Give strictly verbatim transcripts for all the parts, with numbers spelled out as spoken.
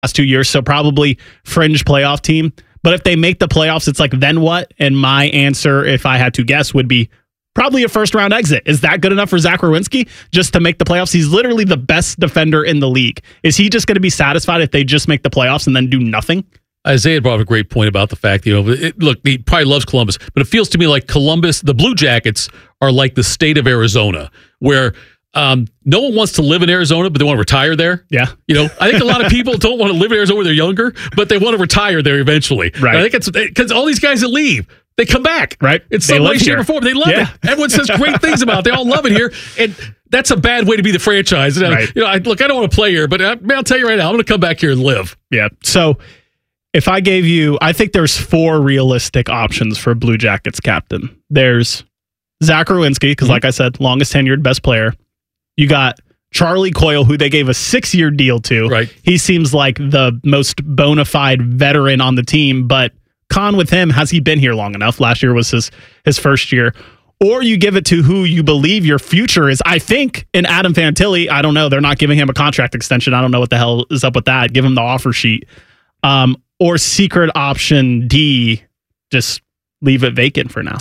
last two years, so probably fringe playoff team. But if they make the playoffs, it's like, then what? And my answer, if I had to guess, would be probably a first-round exit. Is that good enough for Zach Werenski just to make the playoffs? He's literally the best defender in the league. Is he just going to be satisfied if they just make the playoffs and then do nothing? Isaiah brought up a great point about the fact, you know, it, look, he probably loves Columbus, but it feels to me like Columbus, the Blue Jackets are like the state of Arizona, where um, no one wants to live in Arizona, but they want to retire there. Yeah. You know, I think a lot of people don't want to live in Arizona when they're younger, but they want to retire there eventually. Right. I think it's because all these guys that leave, they come back. Right. In some way, shape, or form. They love yeah. it. Everyone says great things about it. They all love it here. And that's a bad way to be the franchise. Right. You know, I, look, I don't want to play here, but I, man, I'll tell you right now, I'm going to come back here and live. Yeah. So if I gave you, I think there's four realistic options for Blue Jackets captain. There's Zach Werenski, because mm-hmm. like I said, longest tenured, best player. You got Charlie Coyle, who they gave a six-year deal to. Right. He seems like the most bona fide veteran on the team, but con with him, has he been here long enough? Last year was his, his first year. Or you give it to who you believe your future is. I think in Adam Fantilli, I don't know. They're not giving him a contract extension. I don't know what the hell is up with that. Give him the offer sheet. Um, or secret option D, just leave it vacant for now.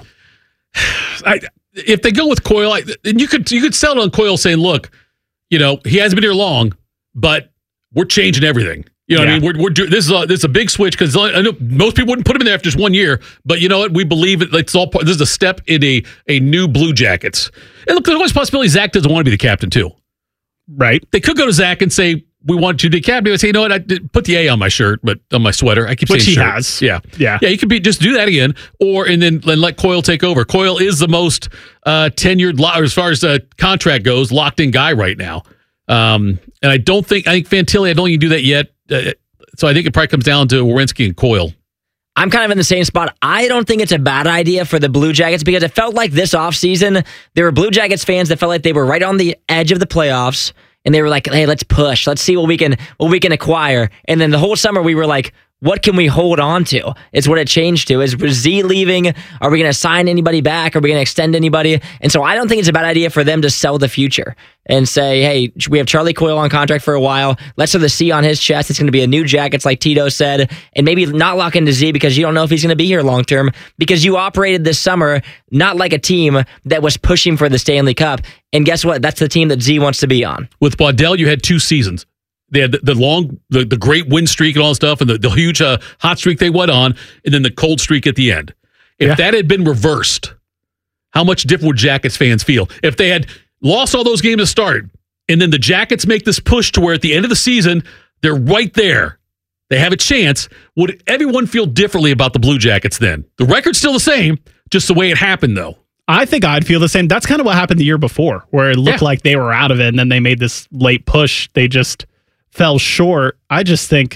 I, if they go with Coyle, I, you could you could sell it on Coyle saying, look, you know, he hasn't been here long, but we're changing everything. You know, yeah. what I mean, we're, we're do, this is a, this is a big switch because I know most people wouldn't put him in there after just one year, but you know what? We believe it. It's all part, this is a step in a a new Blue Jackets. And look, there's always a possibility Zach doesn't want to be the captain too, right? They could go to Zach and say, we want you to be captain. They would say, you know what? I did put the A on my shirt, but on my sweater. I keep Which saying he shirt. has. Yeah, yeah, yeah. You could be just do that again, or and then and let Coyle take over. Coyle is the most uh, tenured, lo- as far as the contract goes, locked in guy right now. Um, and I don't think I think Fantilli. I don't think you can do that yet. Uh, so I think it probably comes down to Werenski and Coyle. I'm kind of in the same spot. I don't think it's a bad idea for the Blue Jackets because it felt like this offseason, there were Blue Jackets fans that felt like they were right on the edge of the playoffs. And they were like, hey, let's push. Let's see what we can what we can acquire. And then the whole summer we were like, what can we hold on to? It's what it changed to. Is Z leaving? Are we going to sign anybody back? Are we going to extend anybody? And so I don't think it's a bad idea for them to sell the future and say, hey, we have Charlie Coyle on contract for a while. Let's have the C on his chest. It's going to be a new Jackets, like Tito said, and maybe not lock into Z because you don't know if he's going to be here long term because you operated this summer not like a team that was pushing for the Stanley Cup. And guess what? That's the team that Z wants to be on. With Waddell, you had two seasons. They had the, the long, the, the great win streak and all that stuff, and the, the huge uh, hot streak they went on, and then the cold streak at the end. If yeah. that had been reversed, how much different would Jackets fans feel? If they had lost all those games to start, and then the Jackets make this push to where at the end of the season, they're right there. They have a chance. Would everyone feel differently about the Blue Jackets then? The record's still the same, just the way it happened, though. I think I'd feel the same. That's kind of what happened the year before, where it looked yeah. like they were out of it, and then they made this late push. They just fell short. I just think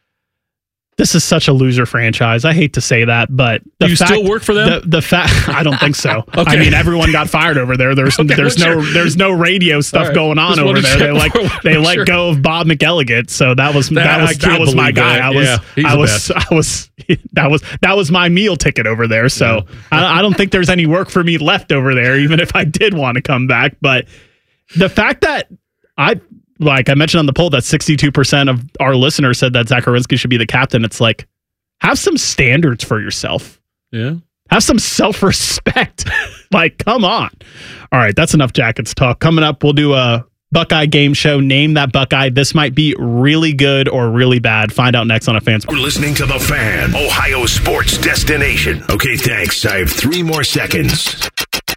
this is such a loser franchise. I hate to say that, but the do you fact, still work for them? The, the fact I don't think so. Okay. I mean, everyone got fired over there. There's okay, there's no sure. there's no radio stuff right. going on just over there. They like they let sure. go of Bob McElligott, so that was that, that was that was my guy. That. I was yeah, I was I was that was that was my meal ticket over there. So yeah. I, I don't think there's any work for me left over there, even if I did want to come back. But the fact that I. Like I mentioned on the poll that sixty-two percent of our listeners said that Zach Werenski should be the captain. It's like, have some standards for yourself. Yeah. Have some self-respect. Like, come on. All right, that's enough Jackets talk. Coming up, we'll do a Buckeye game show. Name that Buckeye. This might be really good or really bad. Find out next on a Fan Sports. We're listening to The Fan, Ohio sports destination. Okay, thanks. I have three more seconds.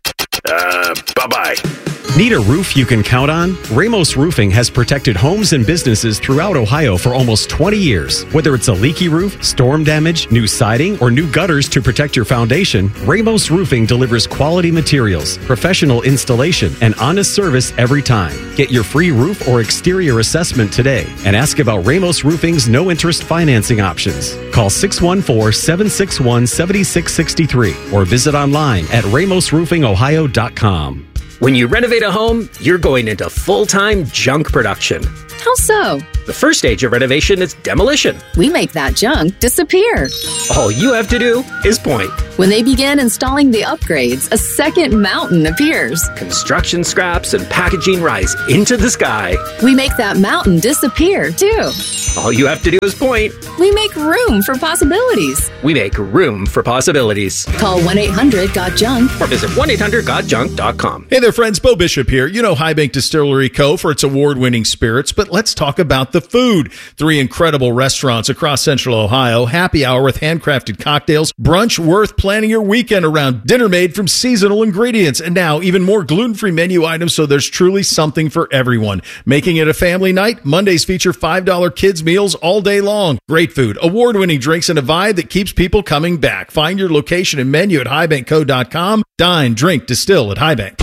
Uh, bye-bye. Need a roof you can count on? Ramos Roofing has protected homes and businesses throughout Ohio for almost twenty years. Whether it's a leaky roof, storm damage, new siding, or new gutters to protect your foundation, Ramos Roofing delivers quality materials, professional installation, and honest service every time. Get your free roof or exterior assessment today and ask about Ramos Roofing's no-interest financing options. Call six one four, seven six one, seven six six three or visit online at ramos roofing ohio dot com. When you renovate a home, you're going into full-time junk production. How How so? The first stage of renovation is demolition. We make that junk disappear. All you have to do is point. When they begin installing the upgrades, a second mountain appears. Construction scraps and packaging rise into the sky. We make that mountain disappear, too. All you have to do is point. We make room for possibilities. We make room for possibilities. Call one eight hundred got junk or visit one eight hundred got junk dot com. Hey there, friends. Bo Bishop here. You know High Bank Distillery Co. for its award-winning spirits, but let's talk about the food. Three incredible restaurants across Central Ohio. Happy hour with handcrafted cocktails. Brunch worth planning your weekend around. Dinner made from seasonal ingredients. And now even more gluten-free menu items, so there's truly something for everyone. Making it a family night, Mondays feature five dollar kids meals all day long. Great food, award-winning drinks, and a vibe that keeps people coming back. Find your location and menu at high bank co dot com. Dine, drink, distill at High Bank.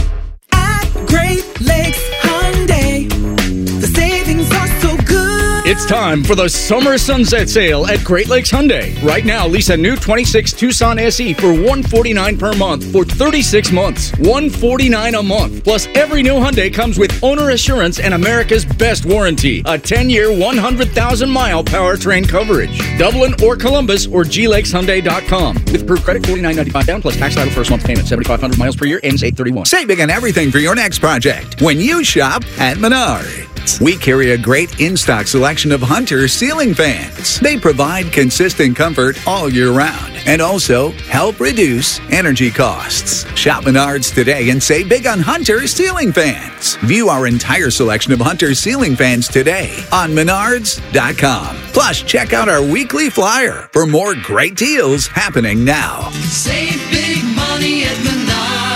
At Great Lakes Hyundai, the savings are so good. It's time for the summer sunset sale at Great Lakes Hyundai. Right now, lease a new twenty-six Tucson S E for one hundred forty-nine dollars per month for thirty-six months. one hundred forty-nine dollars a month. Plus, every new Hyundai comes with owner assurance and America's best warranty. A ten-year, one hundred thousand mile powertrain coverage. Dublin or Columbus or G Lakes Hyundai dot com. With approved credit, forty-nine ninety-five down plus tax title first month payment. seventy-five hundred miles per year ends eight thirty-one. Saving on everything for your next project when you shop at Menards. We carry a great in-stock selection of Hunter ceiling fans. They provide consistent comfort all year round and also help reduce energy costs. Shop Menards today and save big on Hunter ceiling fans. View our entire selection of Hunter ceiling fans today on menards dot com. Plus, check out our weekly flyer for more great deals happening now. Save big money at Menards.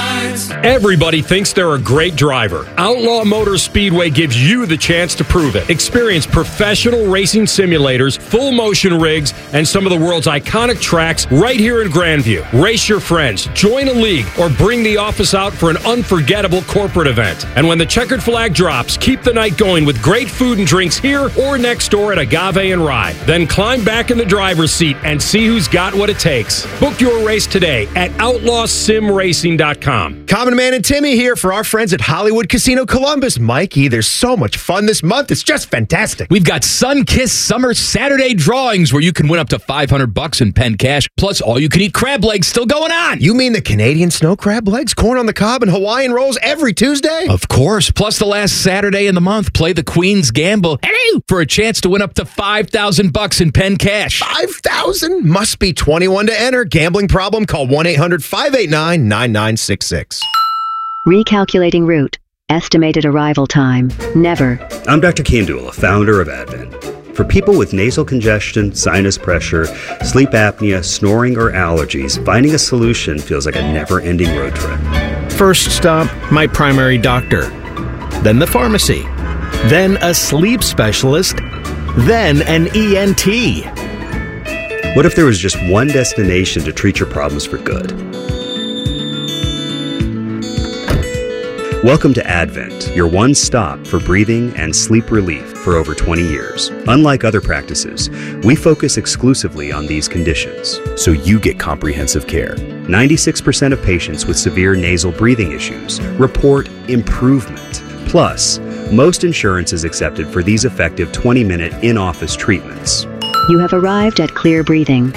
Everybody thinks they're a great driver. Outlaw Motor Speedway gives you the chance to prove it. Experience professional racing simulators, full motion rigs, and some of the world's iconic tracks right here in Grandview. Race your friends, join a league, or bring the office out for an unforgettable corporate event. And when the checkered flag drops, keep the night going with great food and drinks here or next door at Agave and Rye. Then climb back in the driver's seat and see who's got what it takes. Book your race today at outlaw sim racing dot com. Common Man and Timmy here for our friends at Hollywood Casino Columbus. Mikey, there's so much fun this month. It's just fantastic. We've got Sun-Kissed Summer Saturday drawings where you can win up to five hundred bucks in pen cash, plus all-you-can-eat crab legs still going on. You mean the Canadian snow crab legs, corn on the cob, and Hawaiian rolls every Tuesday? Of course. Plus the last Saturday in the month, play the Queen's Gamble hello, for a chance to win up to five thousand bucks in pen cash. five thousand? Must be twenty-one to enter. Gambling problem? Call one eight hundred five eight nine nine nine six six. Recalculating route. Estimated arrival time. Never. I'm Doctor Kandula, founder of Advent. For people with nasal congestion, sinus pressure, sleep apnea, snoring, or allergies, finding a solution feels like a never-ending road trip. First stop, my primary doctor. Then the pharmacy. Then a sleep specialist. Then an E N T. What if there was just one destination to treat your problems for good? Welcome to Advent, your one stop for breathing and sleep relief for over twenty years. Unlike other practices, we focus exclusively on these conditions, so you get comprehensive care. ninety-six percent of patients with severe nasal breathing issues report improvement. Plus, most insurance is accepted for these effective twenty-minute in-office treatments. You have arrived at Clear Breathing.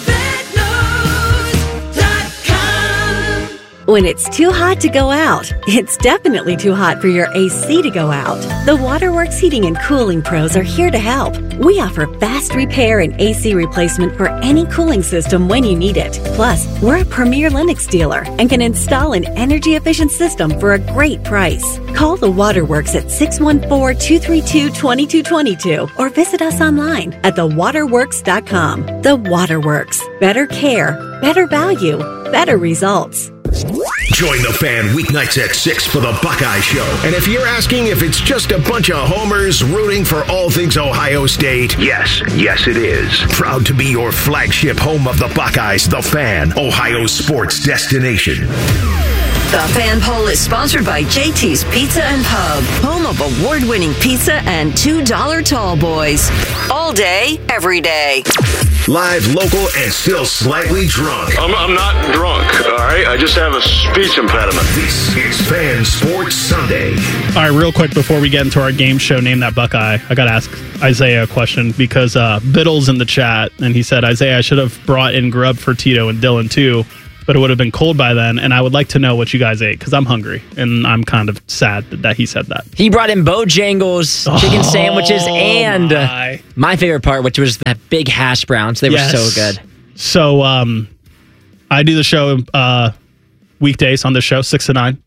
When it's too hot to go out, it's definitely too hot for your A C to go out. The Waterworks Heating and Cooling Pros are here to help. We offer fast repair and A C replacement for any cooling system when you need it. Plus, we're a premier Lennox dealer and can install an energy-efficient system for a great price. Call the Waterworks at six one four, two three two, two two two two or visit us online at the waterworks dot com. The Waterworks. Better care, better value, better results. Join the fan weeknights at six for the Buckeye Show. And if you're asking if it's just a bunch of homers rooting for all things Ohio State, yes, yes it is. Proud to be your flagship home of the Buckeyes, The Fan, Ohio sports destination. The Fan Poll is sponsored by J T's Pizza and Pub, home of award-winning pizza and two dollar tall boys. All day, every day. Live, local, and still slightly drunk. I'm, I'm not drunk, all right? I just have a speech impediment. This is Fan Sports Sunday. All right, real quick before we get into our game show, Name That Buckeye, I got to ask Isaiah a question because uh, Biddle's in the chat, and he said, Isaiah, I should have brought in grub for Tito and Dylan too, but it would have been cold by then, and I would like to know what you guys ate because I'm hungry, and I'm kind of sad that he said that. He brought in Bojangles chicken oh, sandwiches and my. my favorite part, which was that big hash browns. They yes. were so good. So um, I do the show uh, weekdays on this show, six to nine.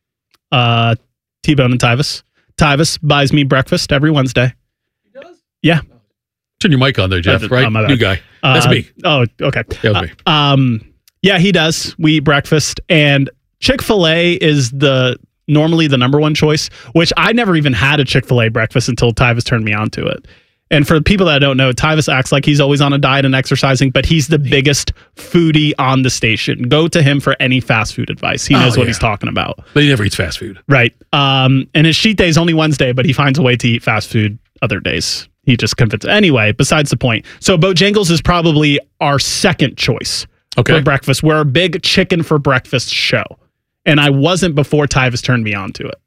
Uh, T-Bone and Tyvis. Tyvis buys me breakfast every Wednesday. He does? Yeah. Turn your mic on there, Jeff, right? Oh, New guy. That's uh, me. Oh, okay. That was me. Uh, um, yeah, he does. We eat breakfast, and Chick-fil-A is the normally the number one choice, which I never even had a Chick-fil-A breakfast until Tyvis turned me on to it. And for people that don't know, Tyvis acts like he's always on a diet and exercising, but he's the biggest foodie on the station. Go to him for any fast food advice. He knows oh, what yeah. he's talking about. But he never eats fast food. Right. Um, and his cheat day is only Wednesday, but he finds a way to eat fast food other days. He just convinces. Anyway, besides the point. So Bojangles is probably our second choice okay. for breakfast. We're a big chicken for breakfast show. And I wasn't before Tyvis turned me on to it.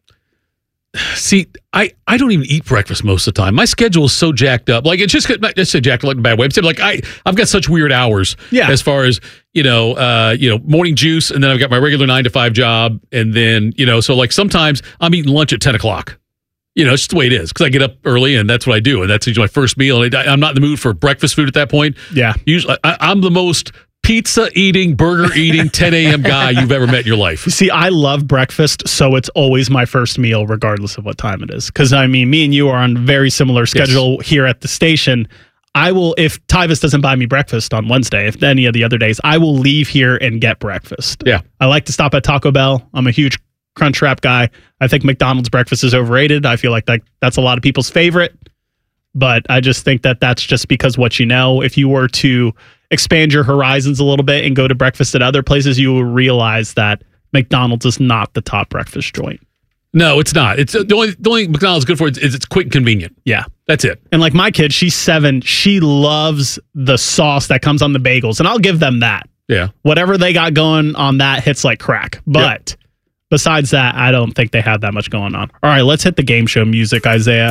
See, I, I don't even eat breakfast most of the time. My schedule is so jacked up. Like, it's just, not just say jacked up in a bad way. I'm like, I, I've got such weird hours yeah. as far as, you know, uh, you know, morning juice, and then I've got my regular nine to five job. And then, you know, so like sometimes I'm eating lunch at ten o'clock. You know, it's just the way it is because I get up early and that's what I do. And that's usually my first meal. And I, I'm not in the mood for breakfast food at that point. Yeah. Usually, I, I'm the most pizza eating, burger eating, ten a.m. guy you've ever met in your life. See, I love breakfast, so it's always my first meal, regardless of what time it is. Because, I mean, me and you are on a very similar schedule yes. here at the station. I will, if Tyvis doesn't buy me breakfast on Wednesday, if any of the other days, I will leave here and get breakfast. Yeah. I like to stop at Taco Bell. I'm a huge Crunchwrap guy. I think McDonald's breakfast is overrated. I feel like that that's a lot of people's favorite. But I just think that that's just because what you know. If you were to expand your horizons a little bit and go to breakfast at other places, you will realize that McDonald's is not the top breakfast joint. No, it's not. It's uh, the only the only McDonald's is good for it is it's quick and convenient. Yeah, that's it. And like my kid, she's seven. She loves the sauce that comes on the bagels, and I'll give them that. Yeah, whatever they got going on that hits like crack. But yep. besides that, I don't think they have that much going on. All right, let's hit the game show music, Isaiah.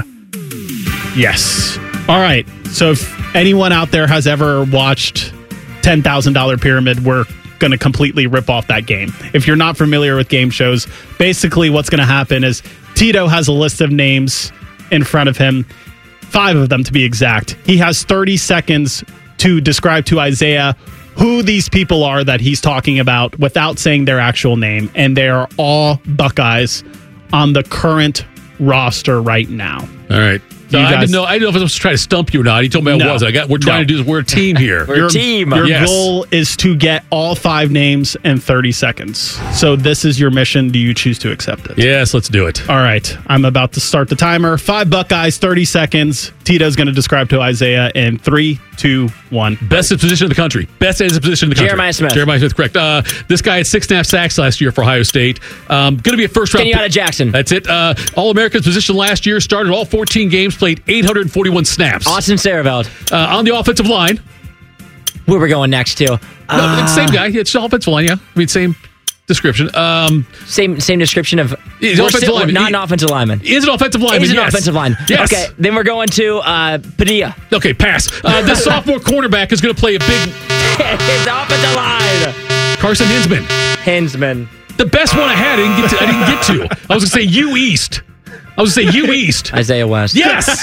Yes. All right. So if anyone out there has ever watched ten thousand dollars Pyramid, we're going to completely rip off that game. If you're not familiar with game shows, basically what's going to happen is Tito has a list of names in front of him, five of them to be exact. He has thirty seconds to describe to Isaiah who these people are that he's talking about without saying their actual name, and they are all Buckeyes on the current roster right now. All right. So I didn't know. I didn't know if I was trying to stump you or not. He told me I no, wasn't. I got. We're trying no. to do this. We're a team here. We're your, a team. Your yes. goal is to get all five names in thirty seconds. So this is your mission. Do you choose to accept it? Yes, let's do it. All right. I'm about to start the timer. Five Buckeyes, thirty seconds. Tito's going to describe to Isaiah in three, two, one. Best position in the country. Best position in the country. Jeremiah Smith. Jeremiah Smith, correct. Uh, this guy had six and a half sacks last year for Ohio State. Um, going to be a first round. Kenyatta Jackson. That's it. Uh, All-American's position last year. Started all fourteen games. Played eight hundred forty-one snaps. Austin Sareveld. Uh, on the offensive line. Where we're going next, too. No, uh, it's the same guy. It's the offensive line, yeah. I mean, same description. Um, same same description of... He's an offensive still, lineman. Not he, an offensive lineman. He is an offensive lineman, He's an yes. offensive line. Yes. Okay, then we're going to uh, Padilla. Okay, pass. Uh, this sophomore cornerback is going to play a big... His offensive line. Carson Hinsman. Hinsman. The best one I had, I didn't get to. I didn't get to. I was going to say U East. I was going to say U East. Isaiah West. Yes.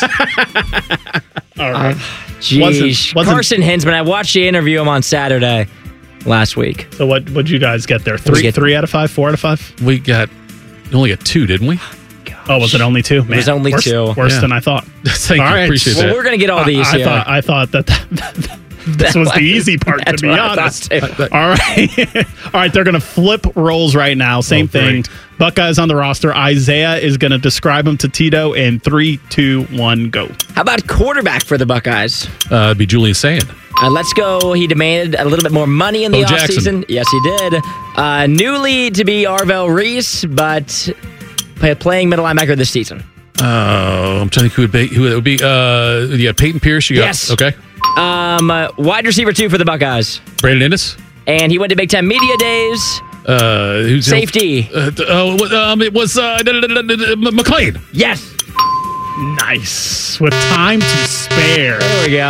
All right. Jeez. Uh, wasn't, wasn't, Carson Hinsman. I watched you interview him on Saturday last week. So what what'd you guys get there? Three get, three out of five? Four out of five? We got you only got two, didn't we? Gosh. Oh, was it only two? Man, it was only worse, two. Worse yeah. than I thought. Thank all you. Right. Appreciate well, that. we're gonna get all uh, these I here. Thought, I thought that, that, that this was the easy part, to be honest. All right. All right, they're going to flip roles right now. Same oh, thing. Buckeyes on the roster. Isaiah is going to describe them to Tito in three, two, one, go. How about quarterback for the Buckeyes? Uh, it'd be Julian Sand. Uh, let's go. He demanded a little bit more money in the Bo offseason. Yes, he did. Uh, newly to be Arvell Reese, but playing middle linebacker this season. Oh, uh, I'm trying to think who would be. Who it would be? Uh, yeah, Peyton Pierce. You got, yes. Okay. Um, uh, wide receiver two for the Buckeyes. Brandon Inniss. And he went to Big Ten Media Days. Uh, who's Safety. Uh, uh, um, it was uh, McLean. Yes. Nice. With time to spare. There we go.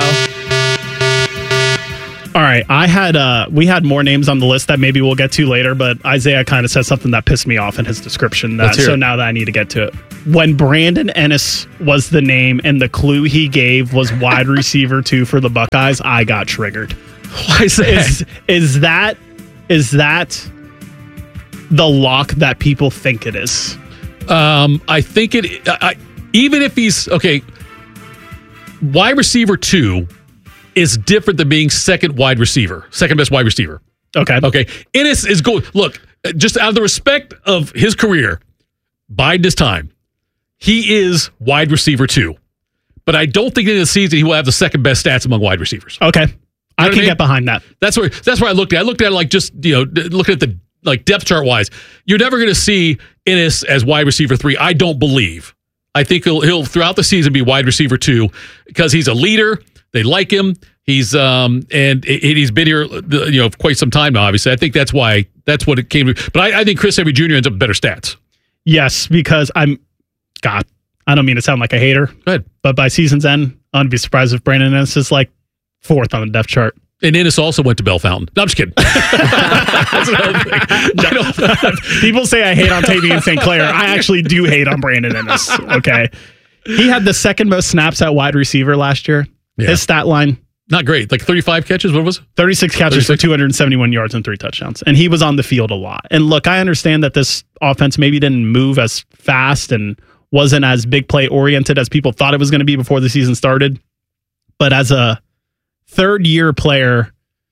All right, I had uh, we had more names on the list that maybe we'll get to later, but Isaiah kind of said something that pissed me off in his description. That, so now that I need to get to it. When Brandon Inniss was the name and the clue he gave was wide receiver two for the Buckeyes, I got triggered. Why is that? Is, is that is that the lock that people think it is? Um, I think it. I, even if he's okay, wide receiver two is different than being second wide receiver, second best wide receiver. Okay. Okay. Inniss is going, look, just out of the respect of his career, biding his time, he is wide receiver two. But I don't think in the season he will have the second best stats among wide receivers. Okay. You know I can I mean? get behind that. That's where that's where I looked at. I looked at it like just, you know, looking at the like depth chart wise. You're never going to see Inniss as wide receiver three. I don't believe. I think he'll he'll throughout the season be wide receiver two because he's a leader. They like him. He's um and he's been here, you know, quite some time now. Obviously, I think that's why that's what it came to. But I, I think Chris Henry Junior ends up with better stats. Yes, because I'm God. I don't mean to sound like a hater. Go ahead. But by season's end, I'd be surprised if Brandon Inniss is like fourth on the depth chart. And Inniss also went to Bell Fountain. No, I'm just kidding. That's another thing. No. People say I hate on Tavian Saint Clair. I actually do hate on Brandon Inniss. Okay, he had the second most snaps at wide receiver last year. Yeah. His stat line. Not great. Like thirty-five catches? What was it? thirty-six catches thirty-six? For two hundred seventy-one yards and three touchdowns. And he was on the field a lot. And look, I understand that this offense maybe didn't move as fast and wasn't as big play oriented as people thought it was going to be before the season started. But as a third year player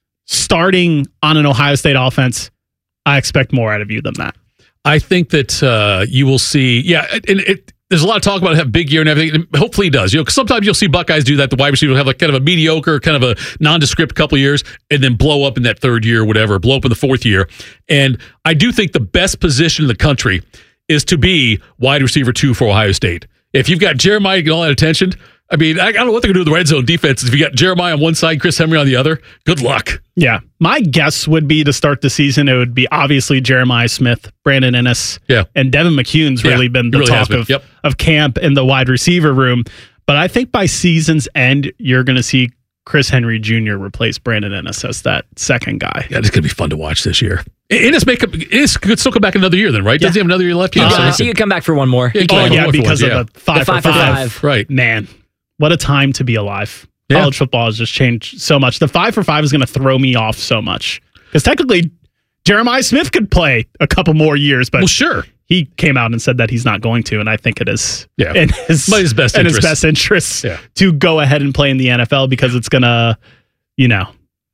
starting on an Ohio State offense, I expect more out of you than that. I think that uh, you will see, yeah, and it, it there's a lot of talk about have a big year and everything. And hopefully he does. You know, 'cause sometimes you'll see Buckeyes do that. The wide receiver will have like kind of a mediocre, kind of a nondescript couple of years, and then blow up in that third year, or whatever, blow up in the fourth year. And I do think the best position in the country is to be wide receiver two for Ohio State. If you've got Jeremiah getting all that attention, I mean, I, I don't know what they're going to do with the red zone defense. If you got Jeremiah on one side, Chris Henry on the other, good luck. Yeah. My guess would be to start the season, it would be obviously Jeremiah Smith, Brandon Inniss, yeah. and Devin McCune's really yeah, been the really talk of, yep. of camp in the wide receiver room. But I think by season's end, you're going to see Chris Henry Junior replace Brandon Inniss as that second guy. Yeah, it's going to be fun to watch this year. Inniss make Inniss could still come back another year then, right? Does yeah. he have another year left? Yeah, uh, so he could come back for one more. Yeah, oh, yeah, because one, of yeah. the five, the five for for five. five. Right. Man, what a time to be alive. Yeah. College football has just changed so much. The five for five is going to throw me off so much. Because technically, Jeremiah Smith could play a couple more years, but well, sure. he came out and said that he's not going to, and I think it is yeah. in his, his best in interest. his best interest yeah. to go ahead and play in the N F L because it's going to, you know,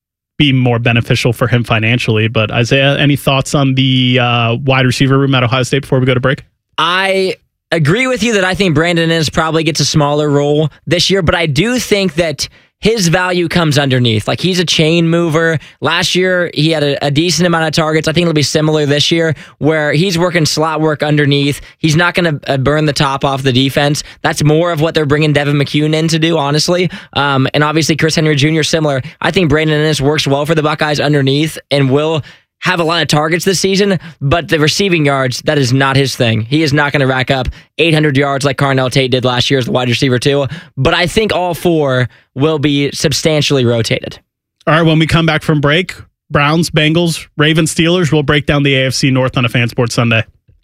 be more beneficial for him financially. But Isaiah, any thoughts on the uh, wide receiver room at Ohio State before we go to break? I agree with you that I think Brandon Inniss probably gets a smaller role this year, but I do think that his value comes underneath. Like, he's a chain mover. Last year, he had a, a decent amount of targets. I think it'll be similar this year, where he's working slot work underneath. He's not going to uh, burn the top off the defense. That's more of what they're bringing Devin McCune in to do, honestly. Um, and obviously, Chris Henry Junior similar. I think Brandon Inniss works well for the Buckeyes underneath and will have a lot of targets this season, but the receiving yards, that is not his thing. He is not going to rack up eight hundred yards like Carnell Tate did last year as the wide receiver too, but I think all four will be substantially rotated. All right, when we come back from break, Browns, Bengals, Ravens, Steelers, we'll break down the A F C North on a Fan Sports Sunday.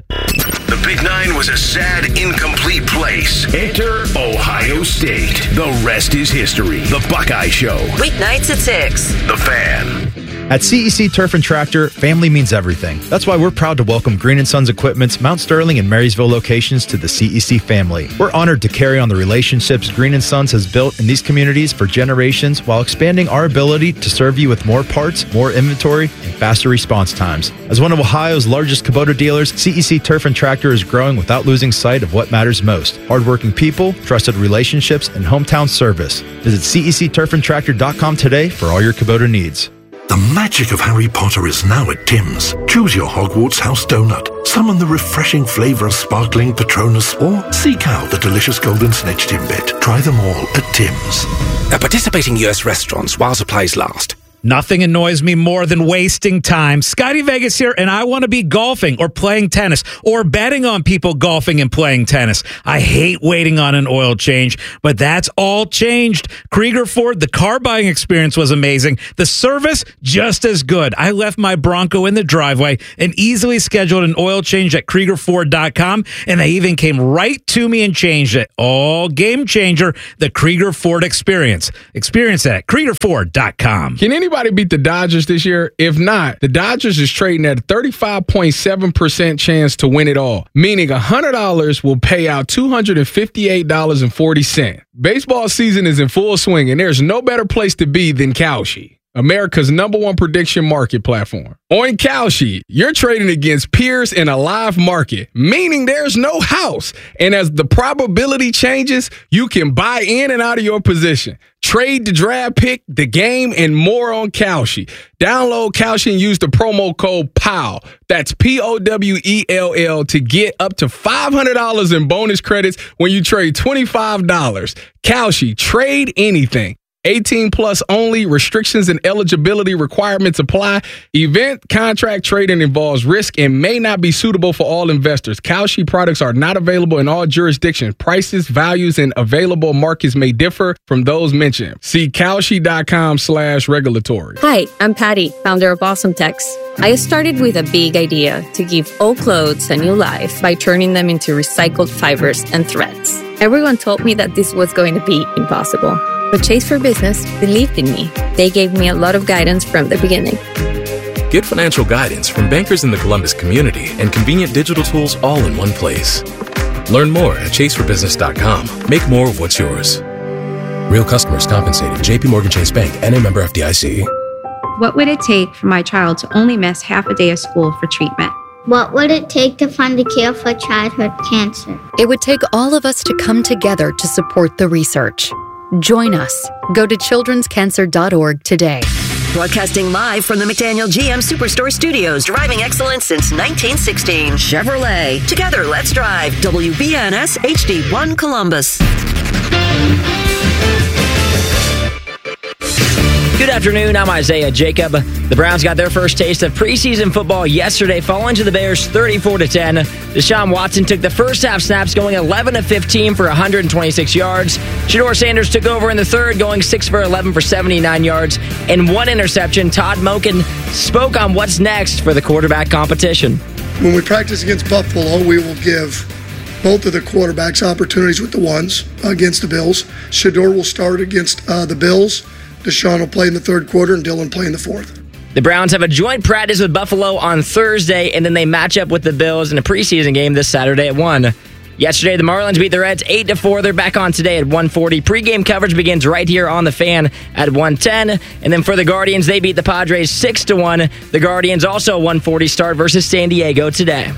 The Big Nine was a sad, incomplete place. Enter Ohio State. The rest is history. The Buckeye Show. Weeknights at six. The Fan. At C E C Turf and Tractor, family means everything. That's why we're proud to welcome Green and Sons Equipment's Mount Sterling and Marysville locations to the C E C family. We're honored to carry on the relationships Green and Sons has built in these communities for generations while expanding our ability to serve you with more parts, more inventory, and faster response times. As one of Ohio's largest Kubota dealers, C E C Turf and Tractor is growing without losing sight of what matters most: hardworking people, trusted relationships, and hometown service. Visit C E C turf and tractor dot com today for all your Kubota needs. The magic of Harry Potter is now at Tim's. Choose your Hogwarts house donut, summon the refreshing flavour of sparkling Patronus, or seek out the delicious golden snitch Timbit. Try them all at Tim's. at participating U S restaurants while supplies last. Nothing annoys me more than wasting time. Scotty Vegas here, and I want to be golfing or playing tennis or betting on people golfing and playing tennis. I hate waiting on an oil change, but that's all changed. Krieger Ford, the car buying experience was amazing. The service, just as good. I left my Bronco in the driveway and easily scheduled an oil change at Krieger Ford dot com, and they even came right to me and changed it. All game changer, the Krieger Ford experience. Experience that at Krieger Ford dot com. Can anybody beat the Dodgers this year? If not, the Dodgers is trading at a thirty-five point seven percent chance to win it all, meaning one hundred dollars will pay out two hundred fifty-eight dollars and forty cents. Baseball season is in full swing, and there's no better place to be than Kalshi, America's number one prediction market platform. On Kalshi, you're trading against peers in a live market, meaning there's no house. And as the probability changes, you can buy in and out of your position. Trade the draft pick, the game, and more on Kalshi. Download Kalshi and use the promo code P O W. That's P O W E L L to get up to five hundred dollars in bonus credits when you trade twenty-five dollars. Kalshi, trade anything. eighteen plus only. Restrictions and eligibility requirements apply. Event contract trading involves risk and may not be suitable for all investors. Kalshi products are not available in all jurisdictions. Prices, values, and available markets may differ from those mentioned. See Kalshi.com slash regulatory. Hi, I'm Patty, founder of Awesome Tex. I started with a big idea to give old clothes a new life by turning them into recycled fibers and threads. Everyone told me that this was going to be impossible. But Chase for Business believed in me. They gave me a lot of guidance from the beginning. Get financial guidance from bankers in the Columbus community and convenient digital tools all in one place. Learn more at chase for business dot com. Make more of what's yours. Real customers compensated. J P Morgan Chase Bank, N A member F D I C. What would it take for my child to only miss half a day of school for treatment? What would it take to find a cure for childhood cancer? It would take all of us to come together to support the research. Join us. Go to children's cancer dot org today. Broadcasting live from the McDaniel G M Superstore Studios, driving excellence since nineteen sixteen. Chevrolet. Together, let's drive. W B N S H D one Columbus. Good afternoon, I'm Isaiah Jacob. The Browns got their first taste of preseason football yesterday, falling to the Bears thirty-four to ten. Deshaun Watson took the first half snaps, going eleven of fifteen for one hundred twenty-six yards. Shedeur Sanders took over in the third, going six for eleven for seventy-nine yards and one interception. Todd Monken spoke on what's next for the quarterback competition. When we practice against Buffalo, we will give both of the quarterbacks opportunities with the ones against the Bills. Shedeur will start against uh, the Bills. Deshaun will play in the third quarter and Dylan play in the fourth. The Browns have a joint practice with Buffalo on Thursday, and then they match up with the Bills in a preseason game this Saturday at one. Yesterday, the Marlins beat the Reds eight to four. They're back on today at one forty. Pre-game coverage begins right here on The Fan at one ten. And then for the Guardians, they beat the Padres six to one. The Guardians also one forty start versus San Diego today.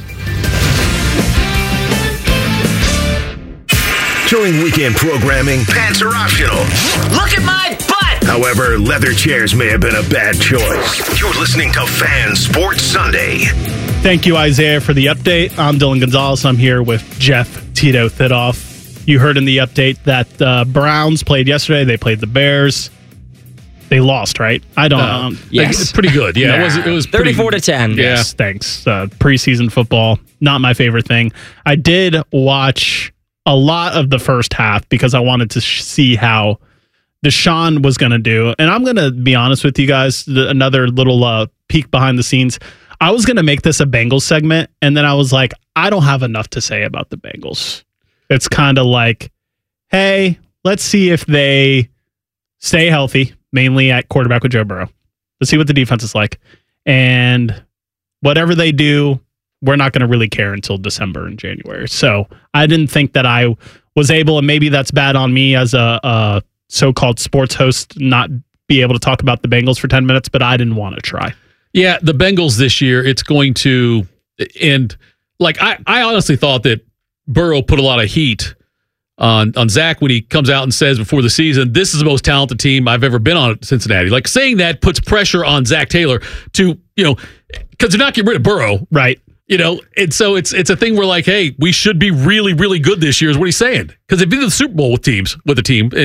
During weekend programming, pants are optional. Look at my butt! However, leather chairs may have been a bad choice. You're listening to Fan Sports Sunday. Thank you, Isaiah, for the update. I'm Dylan Gonzalez. I'm here with Jeff Tito Thidoff. You heard in the update that the uh, Browns played yesterday. They played the Bears. They lost, right? I don't uh, know. Yes. It's pretty good. Yeah, nah. it was it was pretty, thirty-four to ten. Yes, yeah. Thanks. Uh, preseason football, not my favorite thing. I did watch a lot of the first half because I wanted to sh- see how Deshaun was going to do. And I'm going to be honest with you guys, the, another little uh, peek behind the scenes. I was going to make this a Bengals segment, and then I was like, I don't have enough to say about the Bengals. It's kind of like, hey, let's see if they stay healthy, mainly at quarterback with Joe Burrow. Let's see what the defense is like. And whatever they do, we're not going to really care until December and January. So I didn't think that I was able, and maybe that's bad on me as a, a so-called sports host, not be able to talk about the Bengals for ten minutes, but I didn't want to try. Yeah, the Bengals this year, it's going to, and like I, I honestly thought that Burrow put a lot of heat on, on Zach when he comes out and says before the season, this is the most talented team I've ever been on at Cincinnati. Like saying that puts pressure on Zach Taylor to, you know, because they're not getting rid of Burrow. Right. You know, and so it's it's a thing where like, hey, we should be really, really good this year is what he's saying. Because they've been to the Super Bowl with teams, with a team, and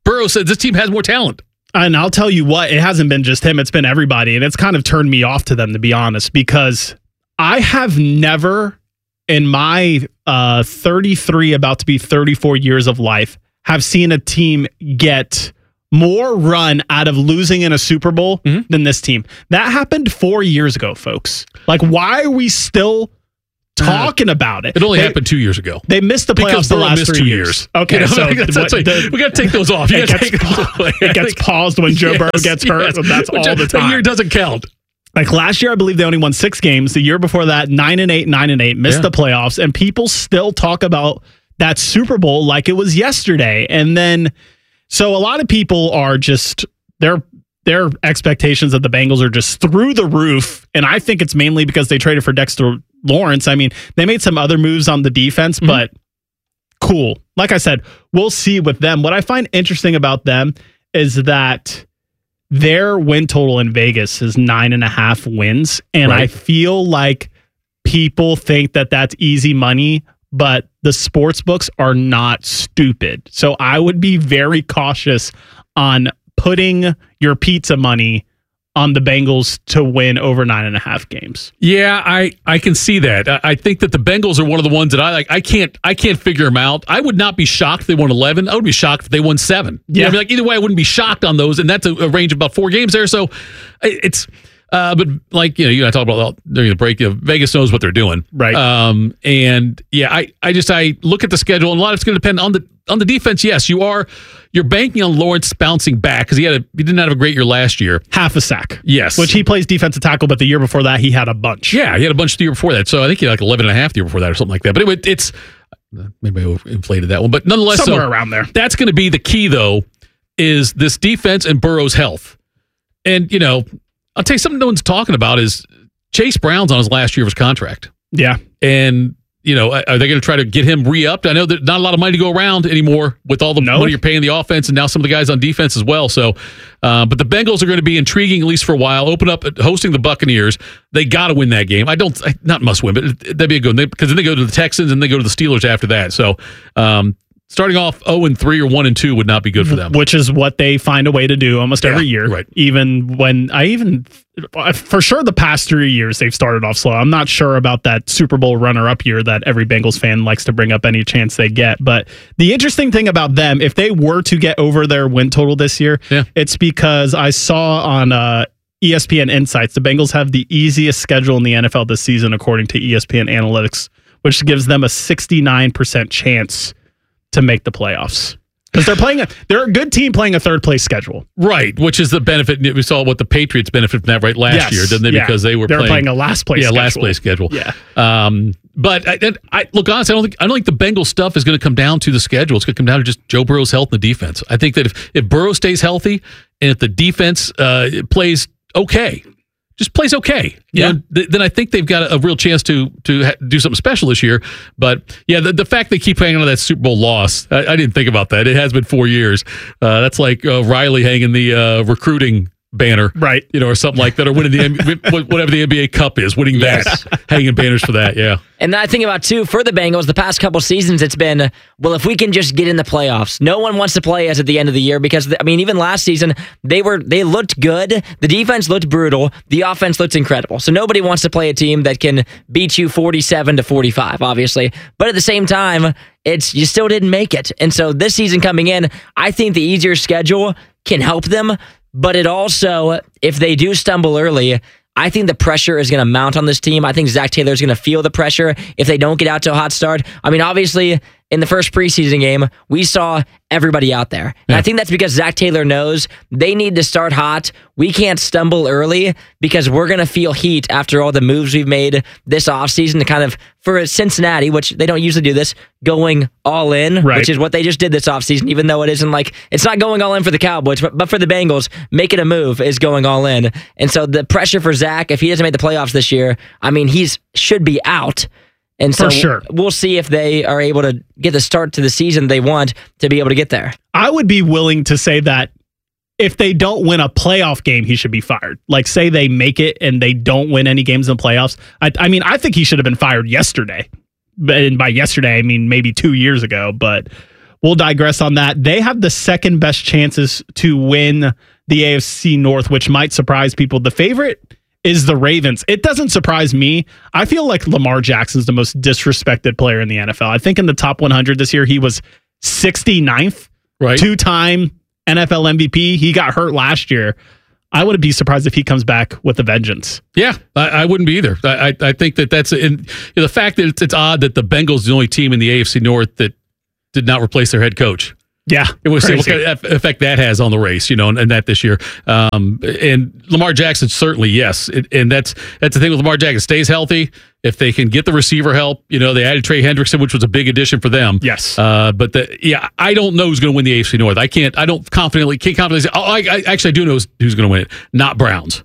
Burrow said this team has more talent. And I'll tell you what, it hasn't been just him, it's been everybody. And it's kind of turned me off to them, to be honest, because I have never in my uh, thirty-three, about to be thirty-four years of life, have seen a team get more run out of losing in a Super Bowl mm-hmm. than this team. That happened four years ago, folks. Like, why are we still talking uh, about it? It only they, happened two years ago. They missed the playoffs the last three two years. years. Okay, you know, so that's, that's what, the, we got to take those off. You it gets, take those away. It gets paused when Joe yes, Burrow gets hurt, yes. and that's Which all the time. The year doesn't count. Like last year, I believe they only won six games. The year before that, nine and eight, nine and eight, missed yeah. the playoffs, and people still talk about that Super Bowl like it was yesterday. And then, so a lot of people are just their their expectations of the Bengals are just through the roof, and I think it's mainly because they traded for Dexter Lawrence. I mean, they made some other moves on the defense, mm-hmm. but cool. Like I said, we'll see with them. What I find interesting about them is that their win total in Vegas is nine and a half wins. And right. I feel like people think that that's easy money, but the sports books are not stupid. So I would be very cautious on putting your pizza money on the Bengals to win over nine and a half games. Yeah, I, I can see that. I, I think that the Bengals are one of the ones that I like. I can't I can't figure them out. I would not be shocked if they won eleven. I would be shocked if they won seven. Yeah, you know, I mean, like either way, I wouldn't be shocked on those. And that's a, a range of about four games there. So it's. Uh, but like you know, you and I talked about during the break. You know, Vegas knows what they're doing, right? Um, and yeah, I, I just I look at the schedule, and a lot of it's going to depend on the on the defense. Yes, you are you're banking on Lawrence bouncing back because he had a he didn't have a great year last year. Half a sack, yes, which he plays defensive tackle, but the year before that he had a bunch. Yeah, he had a bunch the year before that. So I think he had like eleven and a half the year before that or something like that. But anyway, it's maybe I inflated that one, but nonetheless, somewhere so around there. That's going to be the key, though, is this defense and Burrow's health, and you know. I'll tell you something no one's talking about is Chase Brown's on his last year of his contract. Yeah. And, you know, are they going to try to get him re-upped? I know there's not a lot of money to go around anymore with all the no. money you're paying the offense and now some of the guys on defense as well. So, uh, but the Bengals are going to be intriguing at least for a while. Open up hosting the Buccaneers. They got to win that game. I don't, not must win, but that'd be a good one because then they go to the Texans and they go to the Steelers after that. So, um, starting off oh and three or one and two would not be good for them. Which is what they find a way to do almost yeah, every year. Right. Even when I even, for sure the past three years they've started off slow. I'm not sure about that Super Bowl runner-up year that every Bengals fan likes to bring up any chance they get. But the interesting thing about them, if they were to get over their win total this year, yeah. it's because I saw on uh, E S P N Insights, the Bengals have the easiest schedule in the N F L this season according to E S P N Analytics, which gives them a sixty-nine percent chance to make the playoffs because they're playing a they're a good team playing a third place schedule, right? Which is the benefit. We saw what the Patriots benefit from that right last yes. year, didn't they? Yeah. Because they were they're playing, playing a last place, yeah, schedule. last place schedule. Yeah. Um, but I, I look honestly, I don't think I don't think the Bengals stuff is going to come down to the schedule. It's going to come down to just Joe Burrow's health and the defense. I think that if if Burrow stays healthy and if the defense uh, plays okay. Just plays okay. Yeah. You know, th- then I think they've got a, a real chance to to ha- do something special this year. But yeah, the, the fact they keep hanging on that Super Bowl loss, I, I didn't think about that. It has been four years. Uh, that's like uh, Riley hanging the uh, recruiting banner, right? You know, or something like that, or winning the N B A, whatever the N B A Cup is, winning that, yes. hanging banners for that. Yeah. And I think about too for the Bengals, the past couple seasons, it's been well, if we can just get in the playoffs. No one wants to play us at the end of the year because I mean, even last season they were they looked good. The defense looked brutal. The offense looked incredible. So nobody wants to play a team that can beat you forty-seven to forty-five, obviously. But at the same time, it's you still didn't make it. And so this season coming in, I think the easier schedule can help them. But it also, if they do stumble early, I think the pressure is going to mount on this team. I think Zach Taylor is going to feel the pressure if they don't get out to a hot start. I mean, obviously, in the first preseason game, we saw everybody out there. And yeah. I think that's because Zach Taylor knows they need to start hot. We can't stumble early because we're going to feel heat after all the moves we've made this offseason to kind of, for Cincinnati, which they don't usually do this, going all in, right. which is what they just did this offseason, even though it isn't like, it's not going all in for the Cowboys, but, but for the Bengals, making a move is going all in. And so the pressure for Zach, if he doesn't make the playoffs this year, I mean, he's should be out. And so For sure. we'll see if they are able to get the start to the season they want to be able to get there. I would be willing to say that if they don't win a playoff game, he should be fired. Like, say they make it and they don't win any games in the playoffs. I, I mean, I think he should have been fired yesterday. And by yesterday, I mean maybe two years ago. But we'll digress on that. They have the second best chances to win the A F C North, which might surprise people. The favorite is the Ravens. It doesn't surprise me. I feel like Lamar Jackson's the most disrespected player in the N F L. I think in the top one hundred this year, he was sixty-ninth, right? Two-time N F L M V P. He got hurt last year. I wouldn't be surprised if he comes back with a vengeance. Yeah, I, I wouldn't be either. I, I, I think that that's in, you know, the fact that it's, it's odd that the Bengals are the only team in the A F C North that did not replace their head coach. Yeah, it was what kind of effect that has on the race, you know, and, and that this year. Um, and Lamar Jackson, certainly, yes. It, and that's that's the thing with Lamar Jackson. Stays healthy. If they can get the receiver help, you know, they added Trey Hendrickson, which was a big addition for them. Yes. Uh, but the, yeah, I don't know who's going to win the A F C North. I can't, I don't confidently, can't confidently say, oh, I, I actually I do know who's, who's going to win it. Not Browns.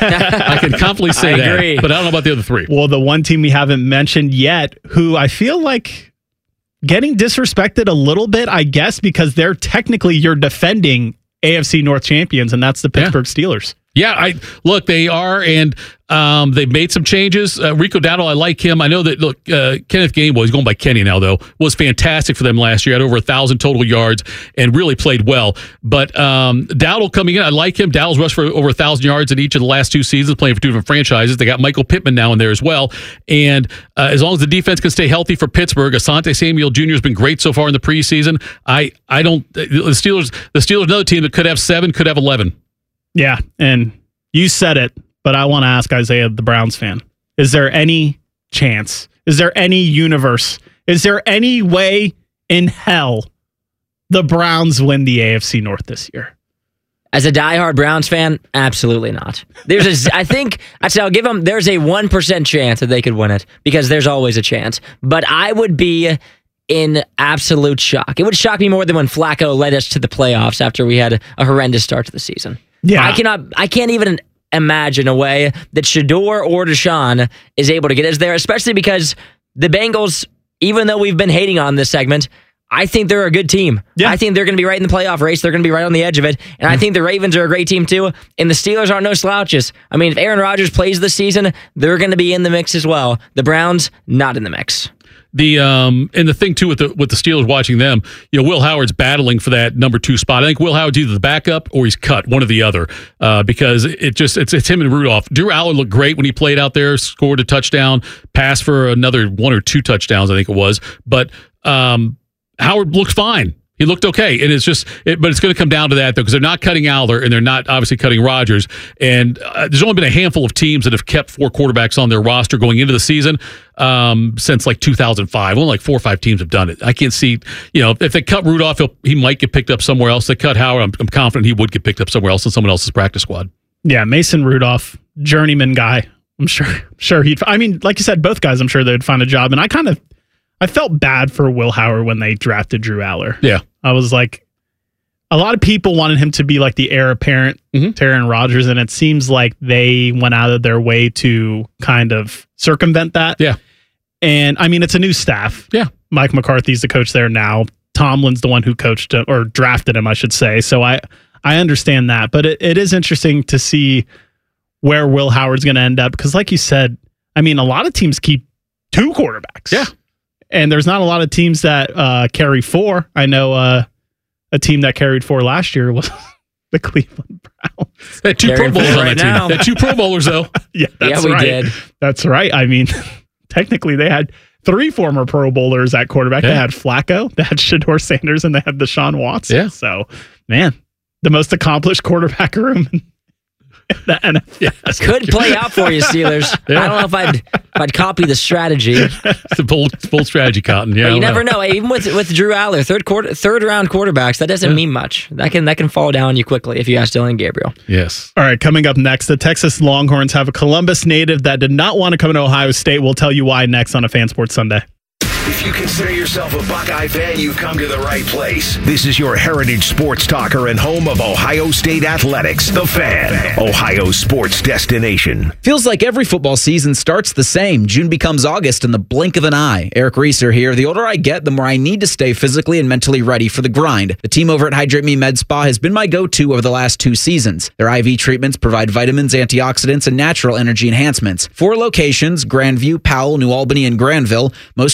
I can confidently say I that. agree. But I don't know about the other three. Well, the one team we haven't mentioned yet, who I feel like getting disrespected a little bit, I guess, because they're technically your defending A F C North champions, and that's the Pittsburgh yeah. Steelers. Yeah, I look, they are, and um, they've made some changes. Uh, Rico Dowdle, I like him. I know that, look, uh, Kenneth Gainwell, he's going by Kenny now, though, was fantastic for them last year. Had over one thousand total yards and really played well. But um, Dowdle coming in, I like him. Dowdle's rushed for over one thousand yards in each of the last two seasons, playing for two different franchises. They got Michael Pittman now in there as well. And uh, as long as the defense can stay healthy for Pittsburgh, Asante Samuel Junior has been great so far in the preseason. I, I don't, the Steelers, the Steelers, another team that could have seven, could have eleven. Yeah, and you said it, but I want to ask Isaiah, the Browns fan, is there any chance? Is there any universe? Is there any way in hell the Browns win the A F C North this year? As a diehard Browns fan, absolutely not. There's a, I think, actually, I'll give them, there's a one percent chance that they could win it, because there's always a chance. But I would be in absolute shock. It would shock me more than when Flacco led us to the playoffs after we had a horrendous start to the season. Yeah, I cannot. I can't even imagine a way that Shedeur or Deshaun is able to get us there, especially because the Bengals, even though we've been hating on this segment, I think they're a good team. Yeah. I think they're going to be right in the playoff race. They're going to be right on the edge of it. And mm. I think the Ravens are a great team too. And the Steelers aren't no slouches. I mean, if Aaron Rodgers plays this season, they're going to be in the mix as well. The Browns, not in the mix. The um and the thing too with the with the Steelers watching them, you know, Will Howard's battling for that number two spot. I think Will Howard's either the backup or he's cut, one or the other, uh, because it just it's it's him and Rudolph. Drew Allen looked great when he played out there, scored a touchdown, passed for another one or two touchdowns, I think it was. But um, Howard looked fine. He looked okay, and it's just, it, but it's going to come down to that though, because they're not cutting Aller and they're not obviously cutting Rodgers. And uh, there's only been a handful of teams that have kept four quarterbacks on their roster going into the season um, since like two thousand five. Only like four or five teams have done it. I can't see, you know, if they cut Rudolph, he'll, he might get picked up somewhere else. They cut Howard, I'm, I'm confident he would get picked up somewhere else in someone else's practice squad. Yeah, Mason Rudolph, journeyman guy. I'm sure, sure he'd. I mean, like you said, both guys, I'm sure they'd find a job. And I kind of, I felt bad for Will Howard when they drafted Drew Aller. Yeah, I was like, a lot of people wanted him to be like the heir apparent mm-hmm. to Aaron Rodgers, and it seems like they went out of their way to kind of circumvent that. Yeah. And I mean, it's a new staff. Yeah. Mike McCarthy's the coach there now. Tomlin's the one who coached him, or drafted him, I should say. So I, I understand that, but it, it is interesting to see where Will Howard's going to end up. Because like you said, I mean, a lot of teams keep two quarterbacks. Yeah. And there's not a lot of teams that uh, carry four. I know uh, a team that carried four last year was the Cleveland Browns. They had two Pro Bowlers on that team. They had two Pro Bowlers, though. yeah, that's yeah, we right. did. That's right. I mean, technically, they had three former Pro Bowlers at quarterback. Yeah. They had Flacco, they had Shedeur Sanders, and they had Deshaun Watson. Yeah. So, man, the most accomplished quarterback room in the N F L. Yeah, could play out for you, Steelers. Yeah. I don't know if I'd if I'd copy the strategy. It's a bold, bold strategy, Cotton. Yeah, but you never know. know. Even with with Drew Aller, third quarter, third round quarterbacks, that doesn't yeah. mean much. That can that can fall down on you quickly if you ask Dylan Gabriel. Yes. All right, coming up next, the Texas Longhorns have a Columbus native that did not want to come to Ohio State. We'll tell you why next on a Fan Sports Sunday. If you consider yourself a Buckeye fan, you come to the right place. This is your heritage sports talker and home of Ohio State Athletics, The Fan, Ohio sports destination. Feels like every football season starts the same. June becomes August in the blink of an eye. Eric Reeser here. The older I get, the more I need to stay physically and mentally ready for the grind. The team over at Hydrate Me Med Spa has been my go-to over the last two seasons. Their I V treatments provide vitamins, antioxidants, and natural energy enhancements. Four locations, Grandview, Powell, New Albany, and Granville. Most treatments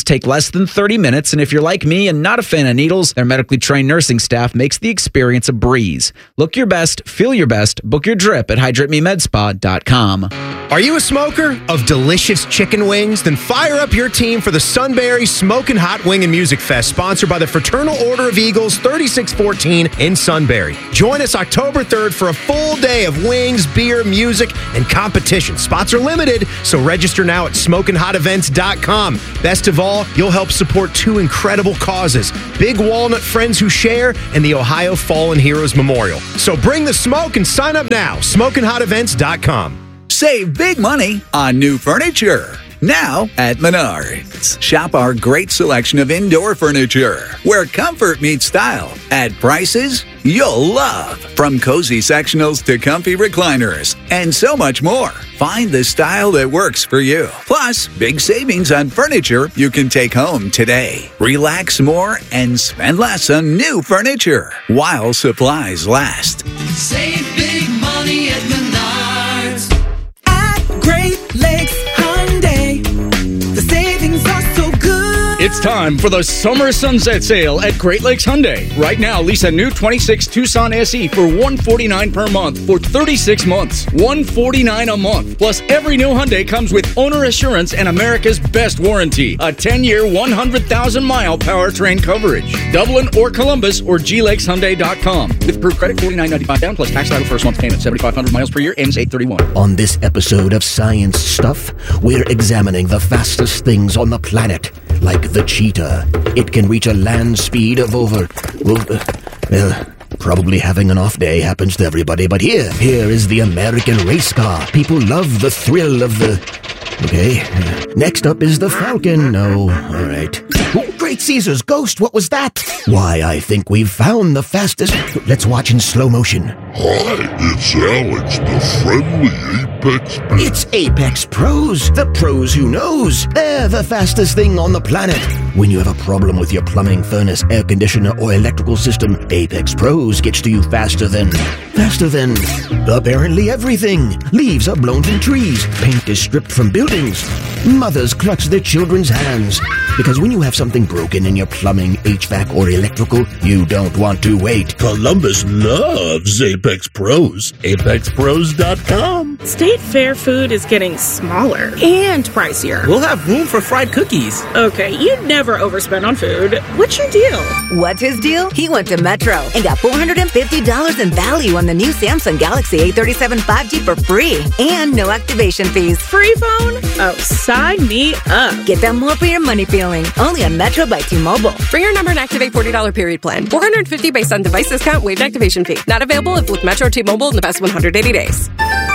take less than thirty minutes, and if you're like me and not a fan of needles, their medically trained nursing staff makes the experience a breeze. Look your best, feel your best, book your drip at hydrate me med spa dot com. Are you a smoker of delicious chicken wings? Then fire up your team for the Sunbury Smokin' Hot Wing and Music Fest, sponsored by the Fraternal Order of Eagles, thirty-six fourteen in Sunbury. Join us October third for a full day of wings, beer, music, and competition. Spots are limited, so register now at smokin hot events dot com. Best of all, you'll help support two incredible causes: Big Walnut Friends Who Share and the Ohio Fallen Heroes Memorial. So bring the smoke and sign up now. smokin hot events dot com. Save big money on new furniture. Now at Menards. Shop our great selection of indoor furniture, where comfort meets style, at prices you'll love. From cozy sectionals to comfy recliners, and so much more. Find the style that works for you. Plus, big savings on furniture you can take home today. Relax more and spend less on new furniture while supplies last. Save big money at Menards. Great Lakes Hyundai. The savings are so good. It's time for the summer sunset sale at Great Lakes Hyundai. Right now, lease a new twenty-six Tucson S E for one hundred forty-nine dollars per month for thirty-six months. one hundred forty-nine dollars a month. Plus, every new Hyundai comes with owner assurance and America's best warranty. A ten-year, one hundred thousand mile powertrain coverage. Dublin or Columbus or G lakes hyundai dot com. With approved credit, forty-nine ninety-five down plus tax title first month payment. seventy-five hundred miles per year, ends eight thirty-one. On this episode of Science Stuff, we're examining the fastest things on the planet. Like the cheetah. It can reach a land speed of over, over well, probably having an off day happens to everybody, but here, here is the American race car. People love the thrill of the... Okay, next up is the Falcon. No, all right. Oh, Great Caesar's ghost, what was that? Why, I think we've found the fastest... Let's watch in slow motion. Hi, it's Alex, the friendly Apex Pro. It's Apex Pros, the pros who knows. They're the fastest thing on the planet. When you have a problem with your plumbing, furnace, air conditioner, or electrical system, Apex Pros gets to you faster than... Faster than... apparently everything. Leaves are blown from trees. Paint is stripped from buildings. Mothers clutch their children's hands. Because when you have something broken in your plumbing, H V A C, or electrical, you don't want to wait. Columbus loves Apex Pros. apex pros dot com. State Fair food is getting smaller and pricier. We'll have room for fried cookies. Okay, you'd never overspend on food. What's your deal? What's his deal? He went to Metro and got four hundred fifty dollars in value on the new Samsung Galaxy A thirty-seven five G for free and no activation fees. Free phone? Oh, sign me up. Get that more for your money feeling. Only on Metro by T-Mobile. Bring your number and activate forty dollars period plan. four hundred fifty dollars based on device discount, waived activation fee. Not available if with Metro T-Mobile in the past one hundred eighty days.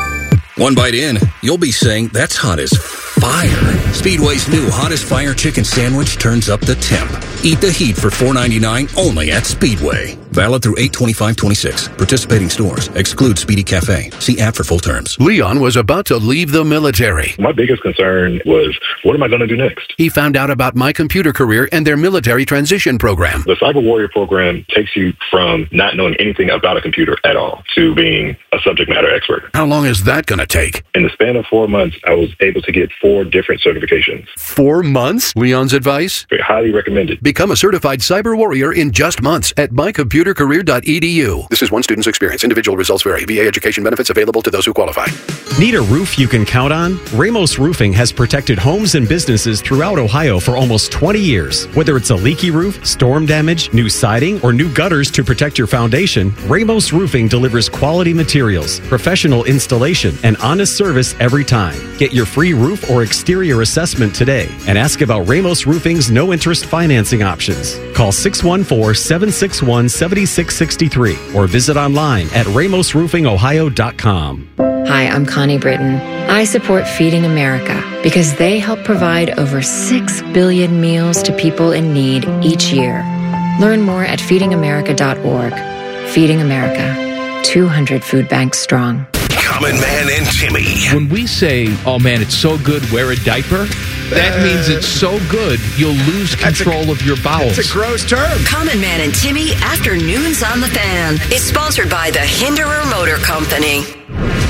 One bite in, you'll be saying, that's hot as fire. Speedway's new Hottest Fire Chicken Sandwich turns up the temp. Eat the heat for four ninety-nine only at Speedway. Valid through eight twenty-five twenty-six. Participating stores. Exclude Speedy Cafe. See app for full terms. Leon was about to leave the military. My biggest concern was, what am I going to do next? He found out about My Computer Career and their military transition program. The Cyber Warrior program takes you from not knowing anything about a computer at all to being a subject matter expert. How long is that going to take? In the span of four months, I was able to get four different certifications. Four months? Leon's advice? Highly recommended. Become a certified cyber warrior in just months at my computer career dot e d u. This is one student's experience. Individual results vary. V A education benefits available to those who qualify. Need a roof you can count on? Ramos Roofing has protected homes and businesses throughout Ohio for almost twenty years. Whether it's a leaky roof, storm damage, new siding, or new gutters to protect your foundation, Ramos Roofing delivers quality materials, professional installation, and honest service every time. Get your free roof or exterior assessment today and ask about Ramos Roofing's no-interest financing options. Call six one four, seven six one, seven six six three or visit online at ramos roofing ohio dot com. Hi, I'm Connie Britton. I support Feeding America because they help provide over six billion meals to people in need each year. Learn more at feeding america dot org. Feeding America, two hundred food banks strong. Common Man and Timmy. When we say, oh man, it's so good, wear a diaper, that uh, means it's so good, you'll lose control a, of your bowels. It's a gross term. Common Man and Timmy, Afternoons on the Fan, is sponsored by the Hinderer Motor Company.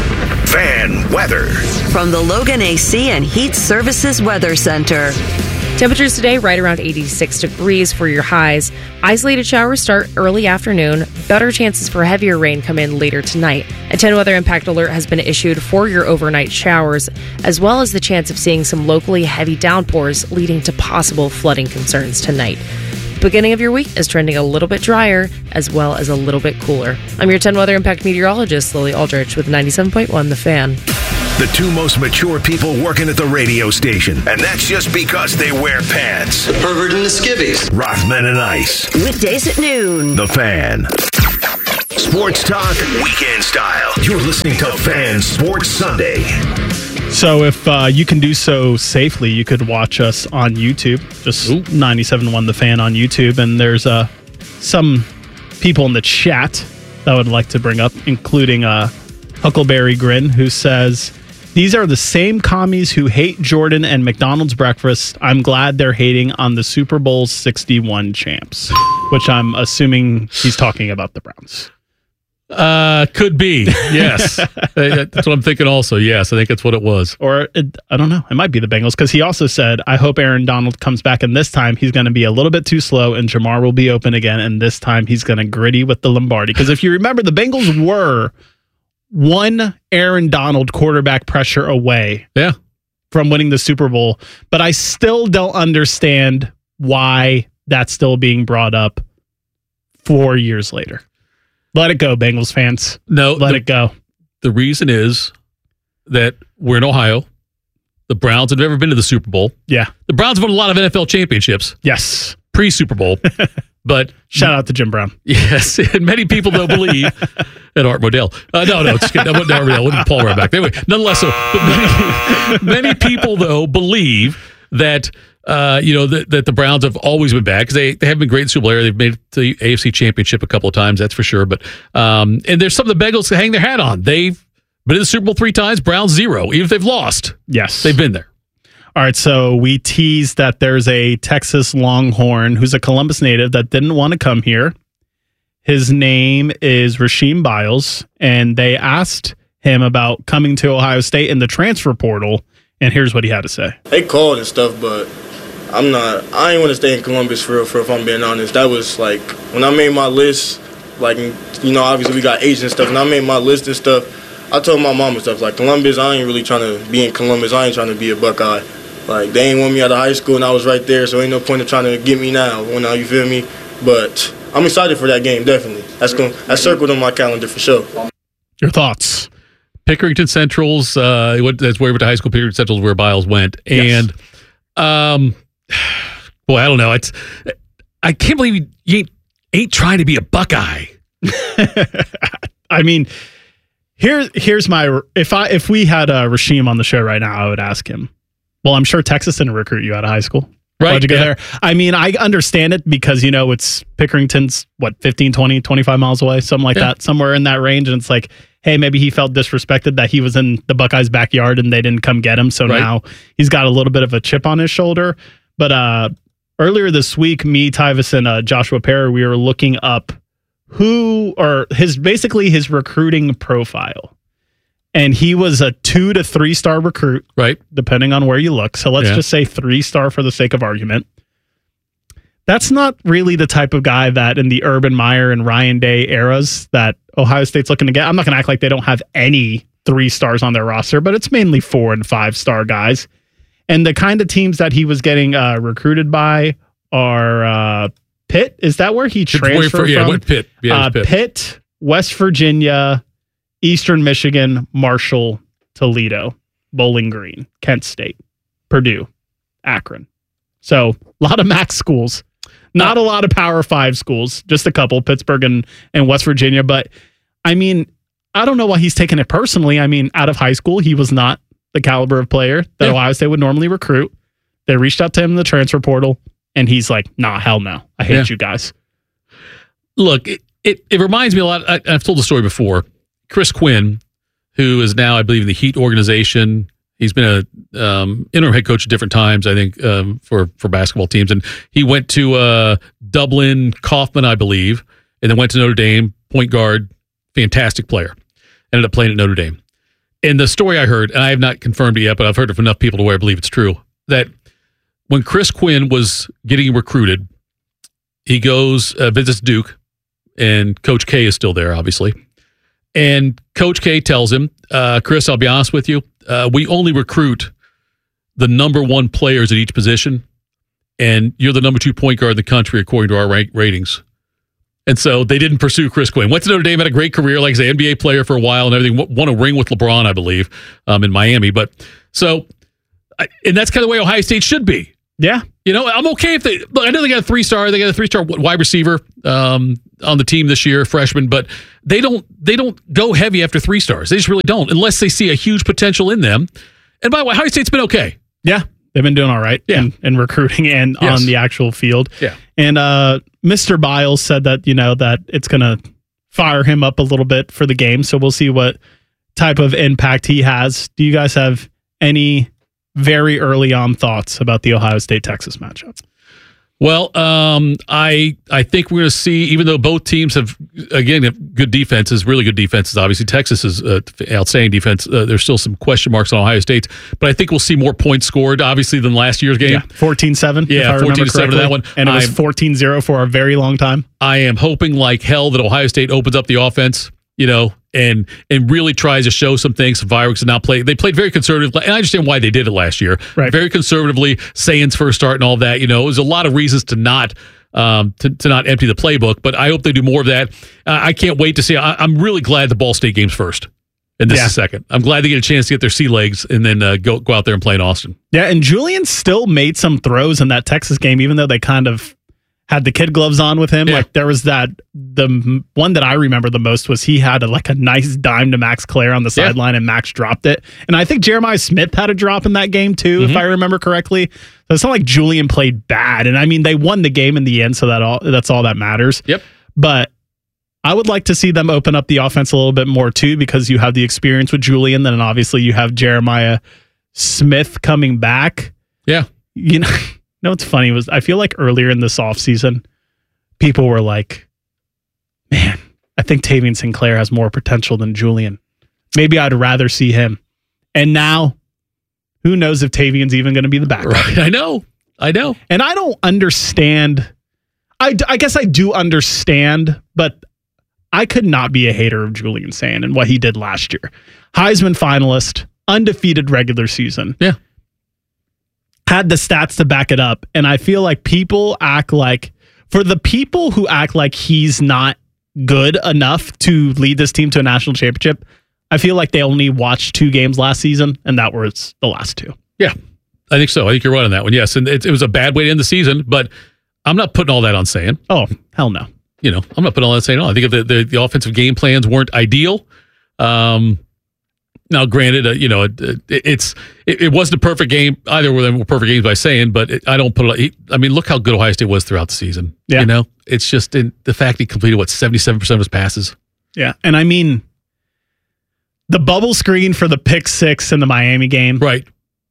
Fan weather. From the Logan A C and Heat Services Weather Center. Temperatures today right around eighty-six degrees for your highs. Isolated showers start early afternoon. Better chances for heavier rain come in later tonight. A ten weather impact alert has been issued for your overnight showers, as well as the chance of seeing some locally heavy downpours leading to possible flooding concerns tonight. Beginning of your week is trending a little bit drier as well as a little bit cooler. I'm your ten weather impact meteorologist, Lily Aldrich, with ninety-seven point one The Fan. The two most mature people working at the radio station. And that's just because they wear pants. The pervert and the skivvies. Rothman and Ice. Weekdays at noon. The Fan. Sports talk, weekend style. You're listening to Fan Sports Sunday. So if uh, you can do so safely, you could watch us on YouTube. Just ninety-seven point one The Fan on YouTube. And there's uh, some people in the chat that I would like to bring up, including uh, Huckleberry Grin, who says, these are the same commies who hate Jordan and McDonald's breakfast. I'm glad they're hating on the Super Bowl sixty-one champs, which I'm assuming he's talking about the Browns. Uh, could be. Yes. That's what I'm thinking also. Yes, I think that's what it was. Or, it, I don't know. It might be the Bengals, because he also said, I hope Aaron Donald comes back, and this time he's going to be a little bit too slow, and Jamar will be open again, and this time he's going to gritty with the Lombardi. Because if you remember, the Bengals were one Aaron Donald quarterback pressure away yeah. from winning the Super Bowl, but I still don't understand why that's still being brought up four years later. Let it go, Bengals fans. No, let the, it go. The reason is that we're in Ohio. The Browns have never been to the Super Bowl. Yeah. The Browns have won a lot of N F L championships. Yes. Pre-Super Bowl. But shout out to Jim Brown. Yes. And many people don't believe and Art Modell. Uh, no, no, just kidding. Art Modell. Wasn't Paul right back. Anyway, nonetheless, so but many, many people, though, believe that Uh, you know, that, that the Browns have always been bad because they, they haven't been great in the Super Bowl area. They've made it to the A F C Championship a couple of times, that's for sure. But um, and there's some of the Bengals to hang their hat on. They've been in the Super Bowl three times, Browns zero. Even if they've lost, yes, they've been there. All right, so we teased that there's a Texas Longhorn who's a Columbus native that didn't want to come here. His name is Rasheem Biles, and they asked him about coming to Ohio State in the transfer portal, and here's what he had to say. They called and stuff, but I'm not, I ain't want to stay in Columbus for real, for if I'm being honest. That was like, when I made my list, like, you know, obviously we got agents and stuff, and I made my list and stuff, I told my mom and stuff, like, Columbus, I ain't really trying to be in Columbus. I ain't trying to be a Buckeye. Like, they ain't want me out of high school, and I was right there, so ain't no point in trying to get me now, when now, you feel me? But I'm excited for that game, definitely. That's going, that's circled on my calendar for sure. Your thoughts? Pickerington Central's, uh, that's where he went to high school. Pickerington Central's where Biles went. And, yes. um, boy, I don't know. It's, I can't believe you ain't, ain't trying to be a Buckeye. I mean, here, here's my, if I, if we had uh, Rasheem on the show right now, I would ask him, well, I'm sure Texas didn't recruit you out of high school. Right. Why'd you go yeah. there? I mean, I understand it because, you know, it's Pickerington's, what, fifteen, twenty, twenty-five miles away, something like yeah. that, somewhere in that range. And it's like, hey, maybe he felt disrespected that he was in the Buckeyes' backyard and they didn't come get him. So right. now he's got a little bit of a chip on his shoulder. But uh, earlier this week, me, Tyvis, and uh, Joshua Perry, we were looking up who, or his, basically his recruiting profile. And he was a two to three star recruit, right? Depending on where you look. So let's yeah. just say three star for the sake of argument. That's not really the type of guy that in the Urban Meyer and Ryan Day eras that Ohio State's looking to get. I'm not going to act like they don't have any three stars on their roster, but it's mainly four and five star guys. And the kind of teams that he was getting uh, recruited by are uh, Pitt. Is that where he transferred for, from? Yeah, what Pitt? Yeah, uh, Pitt. Pitt, West Virginia, Eastern Michigan, Marshall, Toledo, Bowling Green, Kent State, Purdue, Akron. So a lot of MAC schools, not a lot of Power Five schools, just a couple, Pittsburgh and, and West Virginia. But I mean, I don't know why he's taking it personally. I mean, out of high school, he was not the caliber of player that yeah. Ohio State would normally recruit. They reached out to him in the transfer portal, and he's like, nah, hell no. I hate yeah. you guys. Look, it, it, it reminds me a lot. I, I've told the story before. Chris Quinn, who is now, I believe, in the Heat organization. He's been a um, interim head coach at different times, I think, um, for, for basketball teams. And he went to uh, Dublin Kaufman, I believe, and then went to Notre Dame, point guard, fantastic player. Ended up playing at Notre Dame. And the story I heard, and I have not confirmed it yet, but I've heard it from enough people to where I believe it's true, that when Chris Quinn was getting recruited, he goes, uh, visits Duke, and Coach K is still there, obviously. And Coach K tells him, uh, Chris, I'll be honest with you, uh, we only recruit the number one players at each position, and you're the number two point guard in the country according to our rank ratings. And so they didn't pursue Chris Quinn. Went to Notre Dame, had a great career, like I say, N B A player for a while and everything. Won a ring with LeBron, I believe, um, in Miami. But so, and that's kind of the way Ohio State should be. Yeah. You know, I'm okay if they, look, I know they got a three-star, they got a three-star wide receiver um, on the team this year, freshman, but they don't, they don't go heavy after three stars. They just really don't, unless they see a huge potential in them. And by the way, Ohio State's been okay. Yeah. They've been doing all right yeah. in, in recruiting and yes. on the actual field. Yeah. And uh, Mister Biles said that, you know, that it's going to fire him up a little bit for the game. So we'll see what type of impact he has. Do you guys have any very early on thoughts about the Ohio State-Texas matchup? Well, um, I I think we're going to see, even though both teams have, again, have good defenses, really good defenses. Obviously, Texas is uh, outstanding defense. Uh, there's still some question marks on Ohio State, but I think we'll see more points scored, obviously, than last year's game. Yeah, fourteen seven. Yeah, fourteen seven to that one. And it was fourteen zero for a very long time. I am hoping like hell that Ohio State opens up the offense, you know, and and really tries to show some things. Fireworks did not play. They played very conservatively, and I understand why they did it last year. Right. Very conservatively, Saints first start and all that. You know, there's a lot of reasons to not um, to, to not empty the playbook, but I hope they do more of that. Uh, I can't wait to see. I, I'm really glad the Ball State game's first, and this yeah. is second. I'm glad they get a chance to get their sea legs and then uh, go go out there and play in Austin. Yeah, and Julian still made some throws in that Texas game, even though they kind of had the kid gloves on with him. Yeah. Like there was that, the one that I remember the most was he had a, like a nice dime to Max Clare on the Yeah. sideline and Max dropped it. And I think Jeremiah Smith had a drop in that game too, Mm-hmm. if I remember correctly. So it's not like Julian played bad. And I mean, they won the game in the end, so that all that's all that matters. Yep. But I would like to see them open up the offense a little bit more too, because you have the experience with Julian, then obviously you have Jeremiah Smith coming back. Yeah. You know, you know what's funny was I feel like earlier in this offseason, people were like, man, I think Tavian Sinclair has more potential than Julian. Maybe I'd rather see him. And now, who knows if Tavian's even going to be the backup. Right. I know. I know. And I don't understand. I, I guess I do understand, but I could not be a hater of Julian Sand and what he did last year. Heisman finalist, undefeated regular season. Yeah. Had the stats to back it up. And I feel like people act like, for the people who act like he's not good enough to lead this team to a national championship, I feel like they only watched two games last season, and that was the last two. Yeah, I think so. I think you're right on that one. Yes, and it, it was a bad way to end the season, but I'm not putting all that on saying. Oh, hell no. You know, I'm not putting all that saying. No, I think the, the the offensive game plans weren't ideal. Um, now, granted, uh, you know, it, it, it's it, it wasn't a perfect game. Either of them were perfect games by saying, but it, I don't put it. I mean, look how good Ohio State was throughout the season. Yeah. You know, it's just in the fact he completed what seventy-seven percent of his passes. Yeah, and I mean, the bubble screen for the pick six in the Miami game, right?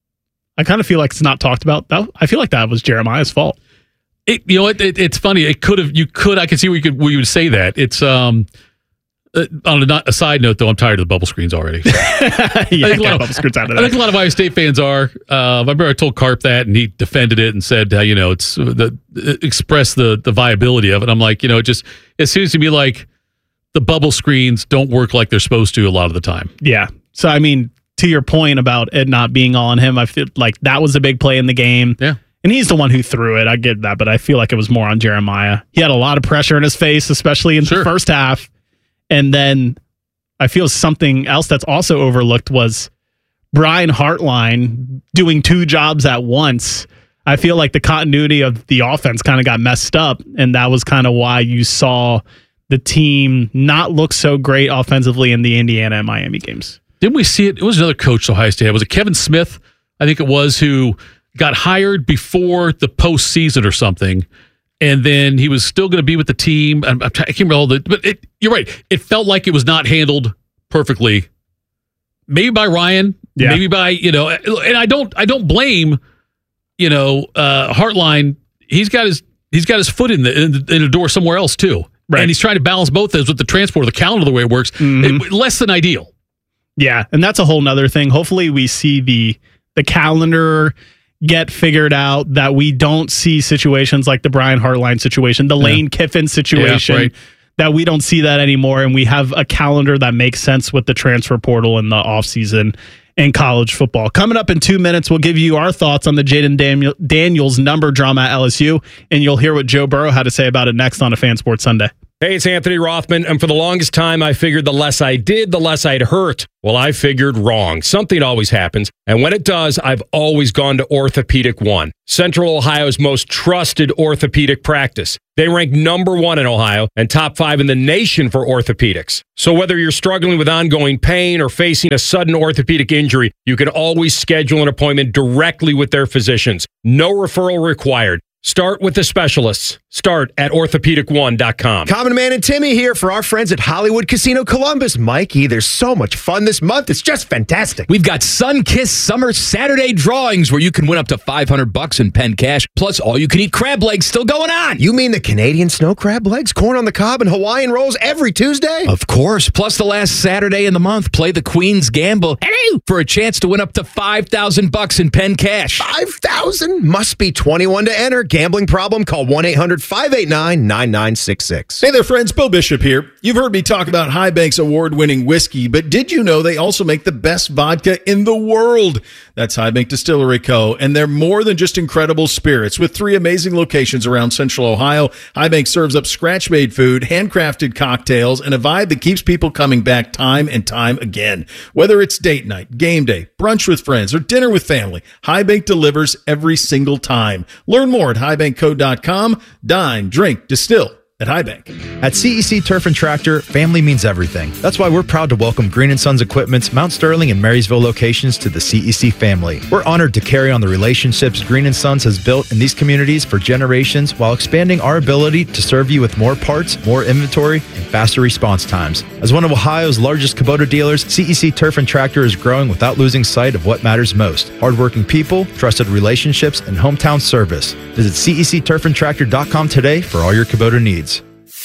I kind of feel like it's not talked about. That I feel like that was Jeremiah's fault. It, you know, it, it, it's funny. It could have. You could. I could see where you could. Where you would say that. It's um. Uh, on a, not, a side note, though, I'm tired of the bubble screens already. yeah, I think, a lot of, bubble screens out of I think a lot of Ohio State fans are. Uh, I remember I told Carp that, and he defended it and said, uh, you know, it's the it expressed the the viability of it. I'm like, you know, it just it seems to me like the bubble screens don't work like they're supposed to a lot of the time. Yeah. So I mean, to your point about it not being all on him, I feel like that was a big play in the game. Yeah. And he's the one who threw it. I get that, but I feel like it was more on Jeremiah. He had a lot of pressure in his face, especially in sure. the first half. And then I feel something else that's also overlooked was Brian Hartline doing two jobs at once. I feel like the continuity of the offense kind of got messed up, and that was kind of why you saw the team not look so great offensively in the Indiana and Miami games. Didn't we see it? It was another coach Ohio State had. Was it Kevin Smith? I think it was, who got hired before the postseason or something. And then he was still going to be with the team. I'm, I'm, I can't remember all the, but it, you're right. It felt like it was not handled perfectly. Maybe by Ryan, yeah. maybe by, you know, and I don't, I don't blame, you know, uh, Hartline. He's got his, he's got his foot in the, in the, in the door somewhere else too. Right. And he's trying to balance both those with the transport of the calendar, the way it works. Mm-hmm. It, less than ideal. Yeah. And that's a whole nother thing. Hopefully we see the, the calendar get figured out, that we don't see situations like the Brian Hartline situation, the yeah. Lane Kiffin situation, yeah, right. that we don't see that anymore. And we have a calendar that makes sense with the transfer portal in the offseason in college football. Coming up in two minutes, we'll give you our thoughts on the Jaden Daniel- Daniels number drama at L S U, and you'll hear what Joe Burrow had to say about it next on a Fan Sports Sunday. Hey, it's Anthony Rothman, and for the longest time, I figured the less I did, the less I'd hurt. Well, I figured wrong. Something always happens, and when it does, I've always gone to Orthopedic One, Central Ohio's most trusted orthopedic practice. They rank number one in Ohio and top five in the nation for orthopedics. So whether you're struggling with ongoing pain or facing a sudden orthopedic injury, you can always schedule an appointment directly with their physicians. No referral required. Start with the specialists. Start at orthopedic one dot com. Common Man and Timmy here for our friends at Hollywood Casino Columbus. Mikey, there's so much fun this month. It's just fantastic. We've got Sun-Kissed Summer Saturday drawings where you can win up to five hundred bucks in pen cash, plus all you can eat crab legs still going on. You mean the Canadian snow crab legs, corn on the cob, and Hawaiian rolls every Tuesday? Of course. Plus the last Saturday in the month, play the Queen's Gamble hello, for a chance to win up to five thousand bucks in pen cash. five thousand? Must be twenty-one to enter. Gambling problem? Call one eight hundred five eight nine nine nine six six. Hey there, friends. Bo Bishop here. You've heard me talk about High Bank's award-winning whiskey, but did you know they also make the best vodka in the world? That's High Bank Distillery Co., and they're more than just incredible spirits. With three amazing locations around Central Ohio, High Bank serves up scratch-made food, handcrafted cocktails, and a vibe that keeps people coming back time and time again. Whether it's date night, game day, brunch with friends, or dinner with family, High Bank delivers every single time. Learn more at high bank co dot com. Dine, drink, distill at High Bank. At C E C Turf and Tractor, family means everything. That's why we're proud to welcome Green and Sons Equipment's Mount Sterling and Marysville locations to the C E C family. We're honored to carry on the relationships Green and Sons has built in these communities for generations while expanding our ability to serve you with more parts, more inventory, and faster response times. As one of Ohio's largest Kubota dealers, C E C Turf and Tractor is growing without losing sight of what matters most: hardworking people, trusted relationships, and hometown service. Visit C E C turf and tractor dot com today for all your Kubota needs.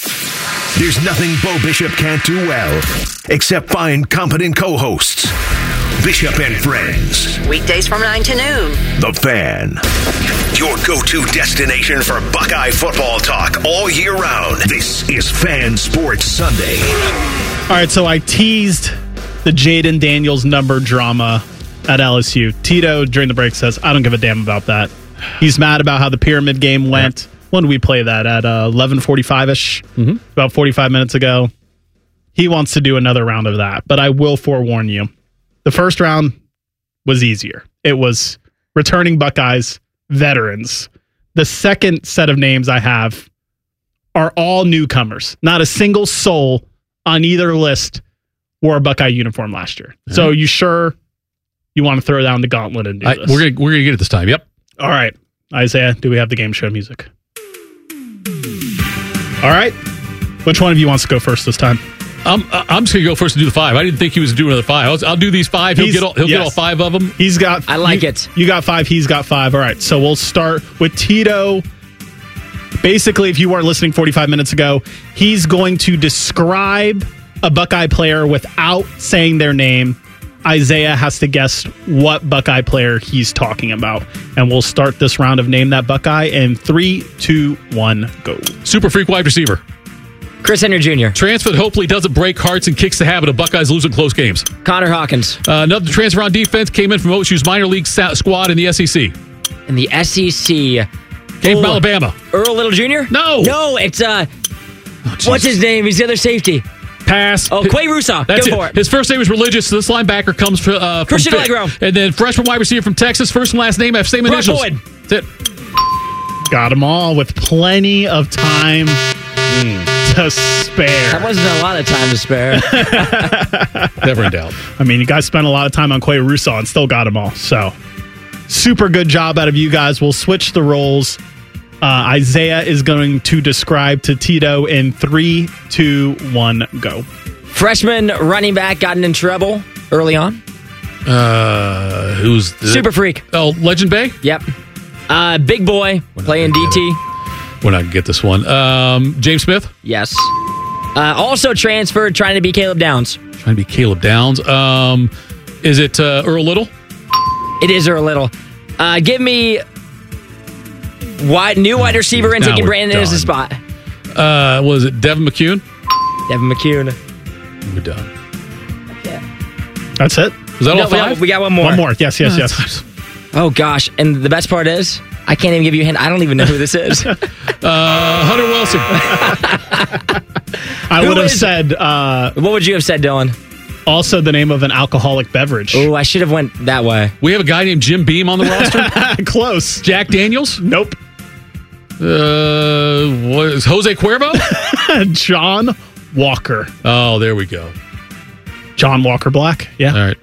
There's nothing Bo Bishop can't do well, except find competent co-hosts. Bishop and Friends. Weekdays from nine to noon. The Fan. Your go-to destination for Buckeye football talk all year round. This is Fan Sports Sunday. All right, so I teased the Jaden Daniels number drama at L S U. Tito, during the break, says, I don't give a damn about that. He's mad about how the pyramid game went. Yeah. When did we play that? At uh, eleven forty-five-ish? Mm-hmm. About forty-five minutes ago. He wants to do another round of that. But I will forewarn you. The first round was easier. It was returning Buckeyes, veterans. The second set of names I have are all newcomers. Not a single soul on either list wore a Buckeye uniform last year. Mm-hmm. So you sure you want to throw down the gauntlet and do I, this? We're gonna we're gonna get it this time. Yep. All right. Isaiah, do we have the game show music? All right. Which one of you wants to go first this time? I'm I'm just gonna go first and do the five. I didn't think he was doing another five. I'll, I'll do these five. He'll He's, get all, he'll yes. get all five of them. He's got. I like you, it. You got five. He's got five. All right. So we'll start with Tito. Basically, if you weren't listening forty-five minutes ago, he's going to describe a Buckeye player without saying their name. Isaiah has to guess what Buckeye player he's talking about. And we'll start this round of Name That Buckeye in three, two, one, go. Super freak wide receiver. Chris Henry Junior Transfer that hopefully doesn't break hearts and kicks the habit of Buckeyes losing close games. Connor Hawkins. Uh, another transfer on defense came in from O S U's minor league sa- squad in the S E C. In the S E C. Came oh, from Alabama. Earl Little Junior No. No, it's, uh, oh, what's his name? He's the other safety. Pass. Oh, Quay Rusaw. That's Go it. for it. His first name is religious. So this linebacker comes for, uh, from Christian Allegro. And then freshman wide receiver from Texas. First and last name have same Brock initials. Boyd. That's it. Got them all with plenty of time mm. to spare. That wasn't a lot of time to spare. Never in doubt. I mean, you guys spent a lot of time on Quay Rusaw and still got them all. So, super good job out of you guys. We'll switch the roles. Uh, Isaiah is going to describe to Tito in three, two, one, go. Freshman running back gotten in trouble early on. Uh, who's the, Super freak? Oh, Legend Bay. Yep. Uh, big boy We're playing D T. We're not gonna get this one. Um, James Smith. Yes. Uh, also transferred, trying to be Caleb Downs. Trying to be Caleb Downs. Um, is it uh, Earl Little? It is Earl Little. Uh, give me wide, new wide receiver and Now taking we're Brandon as a done. spot. Uh, was it Devin McCune? Devin McCune. We're done. That's it. Was that No, all we got- five? we got one more. One more. Yes, yes, yes. Oh, gosh. And the best part is, I can't even give you a hint. I don't even know who this is. uh, Hunter Wilson. I Who would have is- said uh, What would you have said, Dylan? also the name of an alcoholic beverage. Oh, I should have went that way. We have a guy named Jim Beam on the roster. Close. Jack Daniels. Nope. Uh, what is Jose Cuervo? John Walker. Oh, there we go. John Walker Black. Yeah. All right.